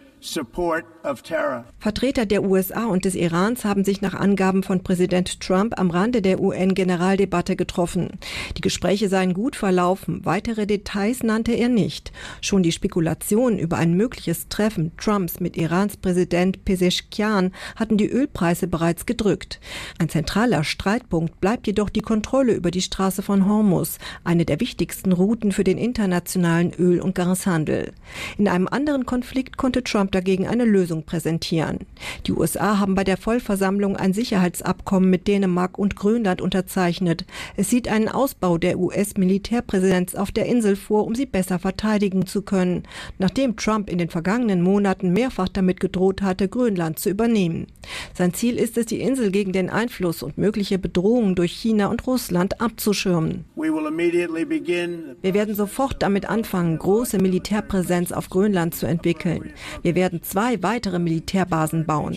Vertreter der USA und des Irans haben sich nach Angaben von Präsident Trump am Rande der UN-Generaldebatte getroffen. Die Gespräche seien gut verlaufen. Weitere Details nannte er nicht. Schon die Spekulationen über ein mögliches Treffen Trumps mit Irans Präsident Pezeshkian hatten die Ölpreise bereits gedrückt. Ein zentraler Streitpunkt bleibt jedoch die Kontrolle über die Straße von Hormuz, eine der wichtigsten Routen für den internationalen Öl- und Gashandel. In einem anderen Konflikt konnte Trump dagegen eine Lösung präsentieren. Die USA haben bei der Vollversammlung ein Sicherheitsabkommen mit Dänemark und Grönland unterzeichnet. Es sieht einen Ausbau der US-Militärpräsenz auf der Insel vor, um sie besser verteidigen zu können, nachdem Trump in den vergangenen Monaten mehrfach damit gedroht hatte, Grönland zu übernehmen. Sein Ziel ist es, die Insel gegen den Einfluss und mögliche Bedrohungen durch China und Russland abzuschirmen. Wir werden sofort damit anfangen, große Militärpräsenz auf Grönland zu entwickeln. Wir werden 2 weitere Militärbasen bauen.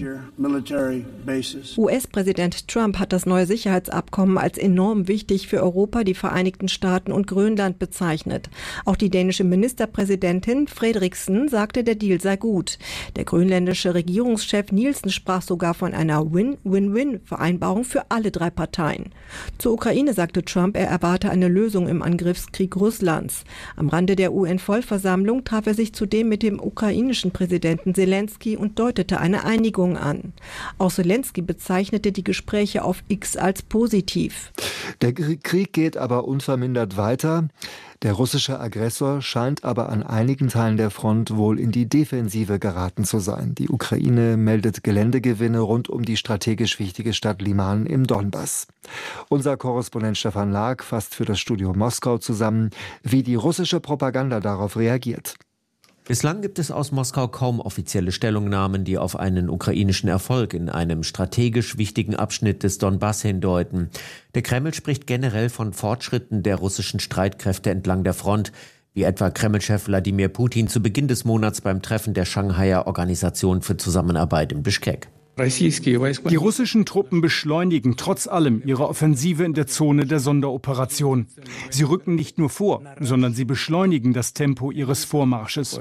US-Präsident Trump hat das neue Sicherheitsabkommen als enorm wichtig für Europa, die Vereinigten Staaten und Grönland bezeichnet. Auch die dänische Ministerpräsidentin Frederiksen sagte, der Deal sei gut. Der grönländische Regierungschef Nielsen sprach sogar von einer Win-Win-Win-Vereinbarung für alle 3 Parteien. Zur Ukraine sagte Trump, er erwarte eine Lösung im Angriffskrieg Russlands. Am Rande der UN-Vollversammlung traf er sich zudem mit dem ukrainischen Präsidenten Zelensky und deutete eine Einigung an. Auch Zelensky bezeichnete die Gespräche auf X als positiv. Der Krieg geht aber unvermindert weiter. Der russische Aggressor scheint aber an einigen Teilen der Front wohl in die Defensive geraten zu sein. Die Ukraine meldet Geländegewinne rund um die strategisch wichtige Stadt Liman im Donbass. Unser Korrespondent Stefan Lag fasst für das Studio Moskau zusammen, wie die russische Propaganda darauf reagiert. Bislang gibt es aus Moskau kaum offizielle Stellungnahmen, die auf einen ukrainischen Erfolg in einem strategisch wichtigen Abschnitt des Donbass hindeuten. Der Kreml spricht generell von Fortschritten der russischen Streitkräfte entlang der Front, wie etwa Kreml-Chef Wladimir Putin zu Beginn des Monats beim Treffen der Shanghaier Organisation für Zusammenarbeit in Bischkek. Die russischen Truppen beschleunigen trotz allem ihre Offensive in der Zone der Sonderoperation. Sie rücken nicht nur vor, sondern sie beschleunigen das Tempo ihres Vormarsches.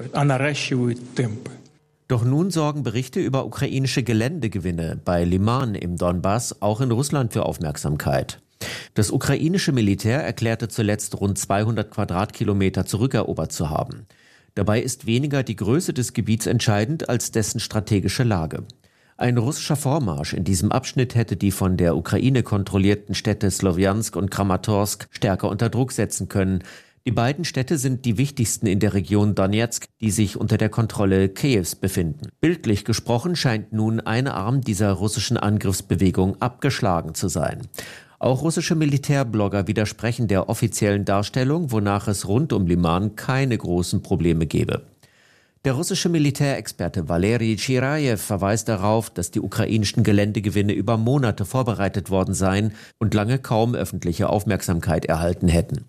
Doch nun sorgen Berichte über ukrainische Geländegewinne bei Liman im Donbass auch in Russland für Aufmerksamkeit. Das ukrainische Militär erklärte zuletzt rund 200 Quadratkilometer zurückerobert zu haben. Dabei ist weniger die Größe des Gebiets entscheidend als dessen strategische Lage. Ein russischer Vormarsch in diesem Abschnitt hätte die von der Ukraine kontrollierten Städte Slowjansk und Kramatorsk stärker unter Druck setzen können. Die beiden Städte sind die wichtigsten in der Region Donetsk, die sich unter der Kontrolle Kiews befinden. Bildlich gesprochen scheint nun ein Arm dieser russischen Angriffsbewegung abgeschlagen zu sein. Auch russische Militärblogger widersprechen der offiziellen Darstellung, wonach es rund um Liman keine großen Probleme gebe. Der russische Militärexperte Valeri Chirajew verweist darauf, dass die ukrainischen Geländegewinne über Monate vorbereitet worden seien und lange kaum öffentliche Aufmerksamkeit erhalten hätten.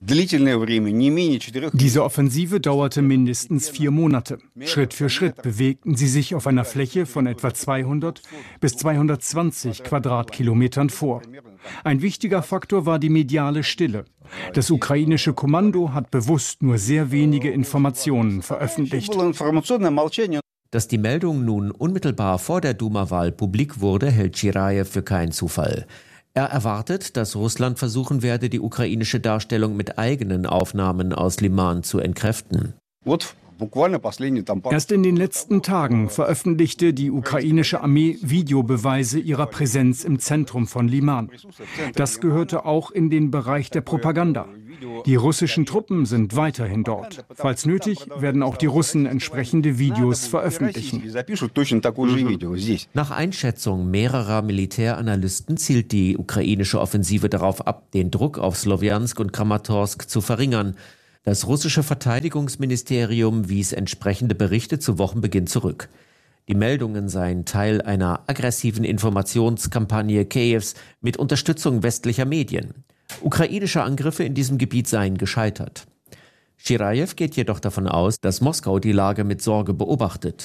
Diese Offensive dauerte mindestens 4 Monate. Schritt für Schritt bewegten sie sich auf einer Fläche von etwa 200 bis 220 Quadratkilometern vor. Ein wichtiger Faktor war die mediale Stille. Das ukrainische Kommando hat bewusst nur sehr wenige Informationen veröffentlicht. Dass die Meldung nun unmittelbar vor der Duma-Wahl publik wurde, hält Chirajew für keinen Zufall. Er erwartet, dass Russland versuchen werde, die ukrainische Darstellung mit eigenen Aufnahmen aus Liman zu entkräften. Erst in den letzten Tagen veröffentlichte die ukrainische Armee Videobeweise ihrer Präsenz im Zentrum von Liman. Das gehörte auch in den Bereich der Propaganda. Die russischen Truppen sind weiterhin dort. Falls nötig, werden auch die Russen entsprechende Videos veröffentlichen. Nach Einschätzung mehrerer Militäranalysten zielt die ukrainische Offensive darauf ab, den Druck auf Slowjansk und Kramatorsk zu verringern. Das russische Verteidigungsministerium wies entsprechende Berichte zu Wochenbeginn zurück. Die Meldungen seien Teil einer aggressiven Informationskampagne Kiews mit Unterstützung westlicher Medien. Ukrainische Angriffe in diesem Gebiet seien gescheitert. Chirajew geht jedoch davon aus, dass Moskau die Lage mit Sorge beobachtet.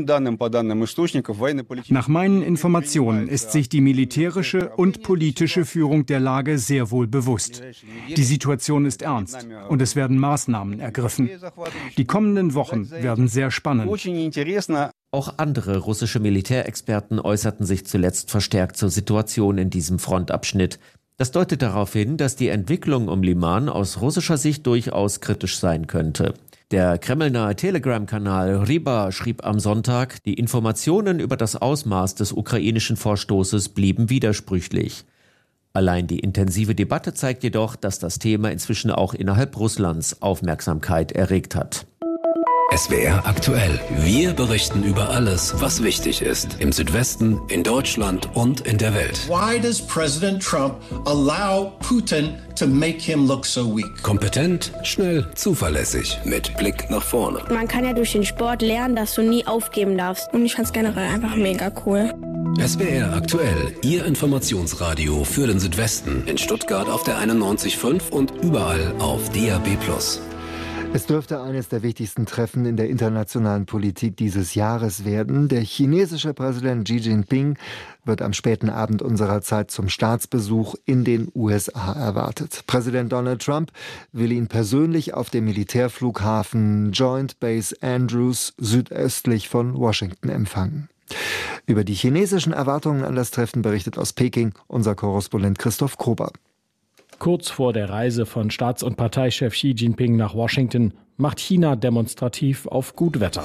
Nach meinen Informationen ist sich die militärische und politische Führung der Lage sehr wohl bewusst. Die Situation ist ernst und es werden Maßnahmen ergriffen. Die kommenden Wochen werden sehr spannend. Auch andere russische Militärexperten äußerten sich zuletzt verstärkt zur Situation in diesem Frontabschnitt. Das deutet darauf hin, dass die Entwicklung um Liman aus russischer Sicht durchaus kritisch sein könnte. Der kremlnahe Telegram-Kanal Ryba schrieb am Sonntag, die Informationen über das Ausmaß des ukrainischen Vorstoßes blieben widersprüchlich. Allein die intensive Debatte zeigt jedoch, dass das Thema inzwischen auch innerhalb Russlands Aufmerksamkeit erregt hat. SWR aktuell. Wir berichten über alles, was wichtig ist. Im Südwesten, in Deutschland und in der Welt. Why does President Trump allow Putin to make him look so weak? Kompetent, schnell, zuverlässig, mit Blick nach vorne. Man kann ja durch den Sport lernen, dass du nie aufgeben darfst. Und ich fand's generell einfach mega cool. SWR aktuell, Ihr Informationsradio für den Südwesten. In Stuttgart auf der 91.5 und überall auf DAB+. Es dürfte eines der wichtigsten Treffen in der internationalen Politik dieses Jahres werden. Der chinesische Präsident Xi Jinping wird am späten Abend unserer Zeit zum Staatsbesuch in den USA erwartet. Präsident Donald Trump will ihn persönlich auf dem Militärflughafen Joint Base Andrews südöstlich von Washington empfangen. Über die chinesischen Erwartungen an das Treffen berichtet aus Peking unser Korrespondent Christoph Krober. Kurz vor der Reise von Staats- und Parteichef Xi Jinping nach Washington macht China demonstrativ auf Gutwetter.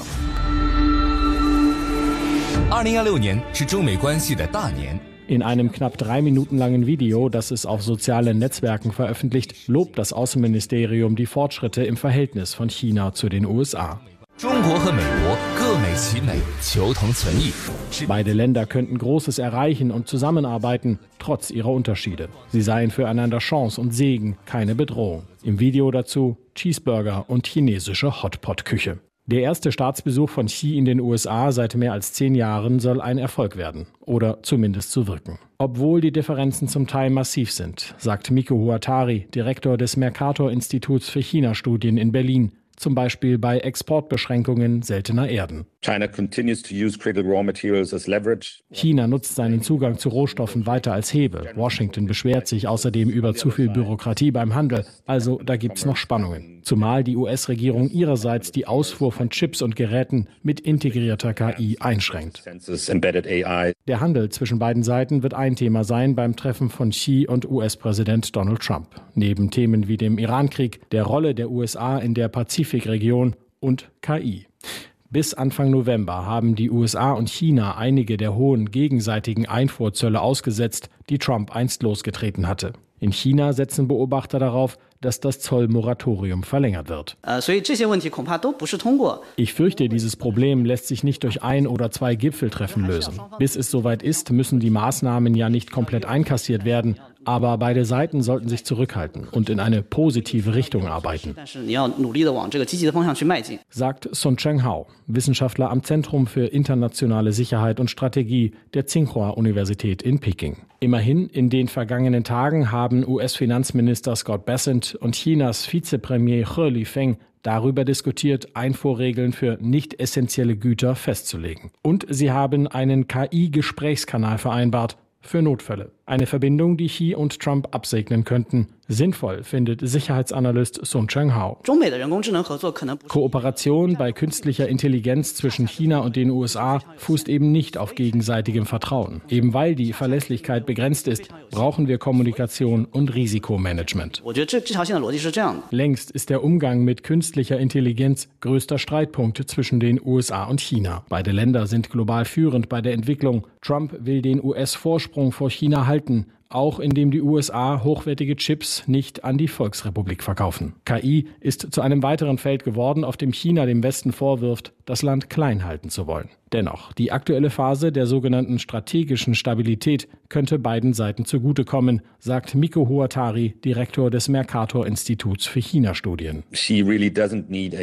In einem knapp 3 Minuten langen Video, das es auf sozialen Netzwerken veröffentlicht, lobt das Außenministerium die Fortschritte im Verhältnis von China zu den USA. Beide Länder könnten Großes erreichen und zusammenarbeiten, trotz ihrer Unterschiede. Sie seien füreinander Chance und Segen, keine Bedrohung. Im Video dazu Cheeseburger und chinesische Hotpot-Küche. Der erste Staatsbesuch von Xi in den USA seit mehr als 10 Jahren soll ein Erfolg werden. Oder zumindest zu wirken. Obwohl die Differenzen zum Teil massiv sind, sagt Miko Huatari, Direktor des Mercator-Instituts für China-Studien in Berlin. Zum Beispiel bei Exportbeschränkungen seltener Erden. China nutzt seinen Zugang zu Rohstoffen weiter als Hebel. Washington beschwert sich außerdem über zu viel Bürokratie beim Handel. Also da gibt's noch Spannungen. Zumal die US-Regierung ihrerseits die Ausfuhr von Chips und Geräten mit integrierter KI einschränkt. Der Handel zwischen beiden Seiten wird ein Thema sein beim Treffen von Xi und US-Präsident Donald Trump. Neben Themen wie dem Irankrieg, der Rolle der USA in der Pazifikregion und KI. Bis Anfang November haben die USA und China einige der hohen gegenseitigen Einfuhrzölle ausgesetzt, die Trump einst losgetreten hatte. In China setzen Beobachter darauf, dass das Zollmoratorium verlängert wird. Ich fürchte, dieses Problem lässt sich nicht durch 1 oder 2 Gipfeltreffen lösen. Bis es soweit ist, müssen die Maßnahmen ja nicht komplett einkassiert werden, Aber beide Seiten sollten sich zurückhalten und in eine positive Richtung arbeiten, sagt Sun Cheng-hao, Wissenschaftler am Zentrum für internationale Sicherheit und Strategie der Tsinghua-Universität in Peking. Immerhin, in den vergangenen Tagen haben US-Finanzminister Scott Bessent und Chinas Vizepremier He Lifeng darüber diskutiert, Einfuhrregeln für nicht essentielle Güter festzulegen. Und sie haben einen KI-Gesprächskanal vereinbart für Notfälle. Eine Verbindung, die Xi und Trump absegnen könnten. Sinnvoll findet Sicherheitsanalyst Sun Cheng-hao. Kooperation bei künstlicher Intelligenz zwischen China und den USA fußt eben nicht auf gegenseitigem Vertrauen. Eben weil die Verlässlichkeit begrenzt ist, brauchen wir Kommunikation und Risikomanagement. Längst ist der Umgang mit künstlicher Intelligenz größter Streitpunkt zwischen den USA und China. Beide Länder sind global führend bei der Entwicklung. Trump will den US-Vorsprung vor China halten, auch indem die USA hochwertige Chips nicht an die Volksrepublik verkaufen. KI ist zu einem weiteren Feld geworden, auf dem China dem Westen vorwirft, das Land klein halten zu wollen. Dennoch, die aktuelle Phase der sogenannten strategischen Stabilität könnte beiden Seiten zugutekommen, sagt Miko Huatari, Direktor des Mercator-Instituts für China-Studien.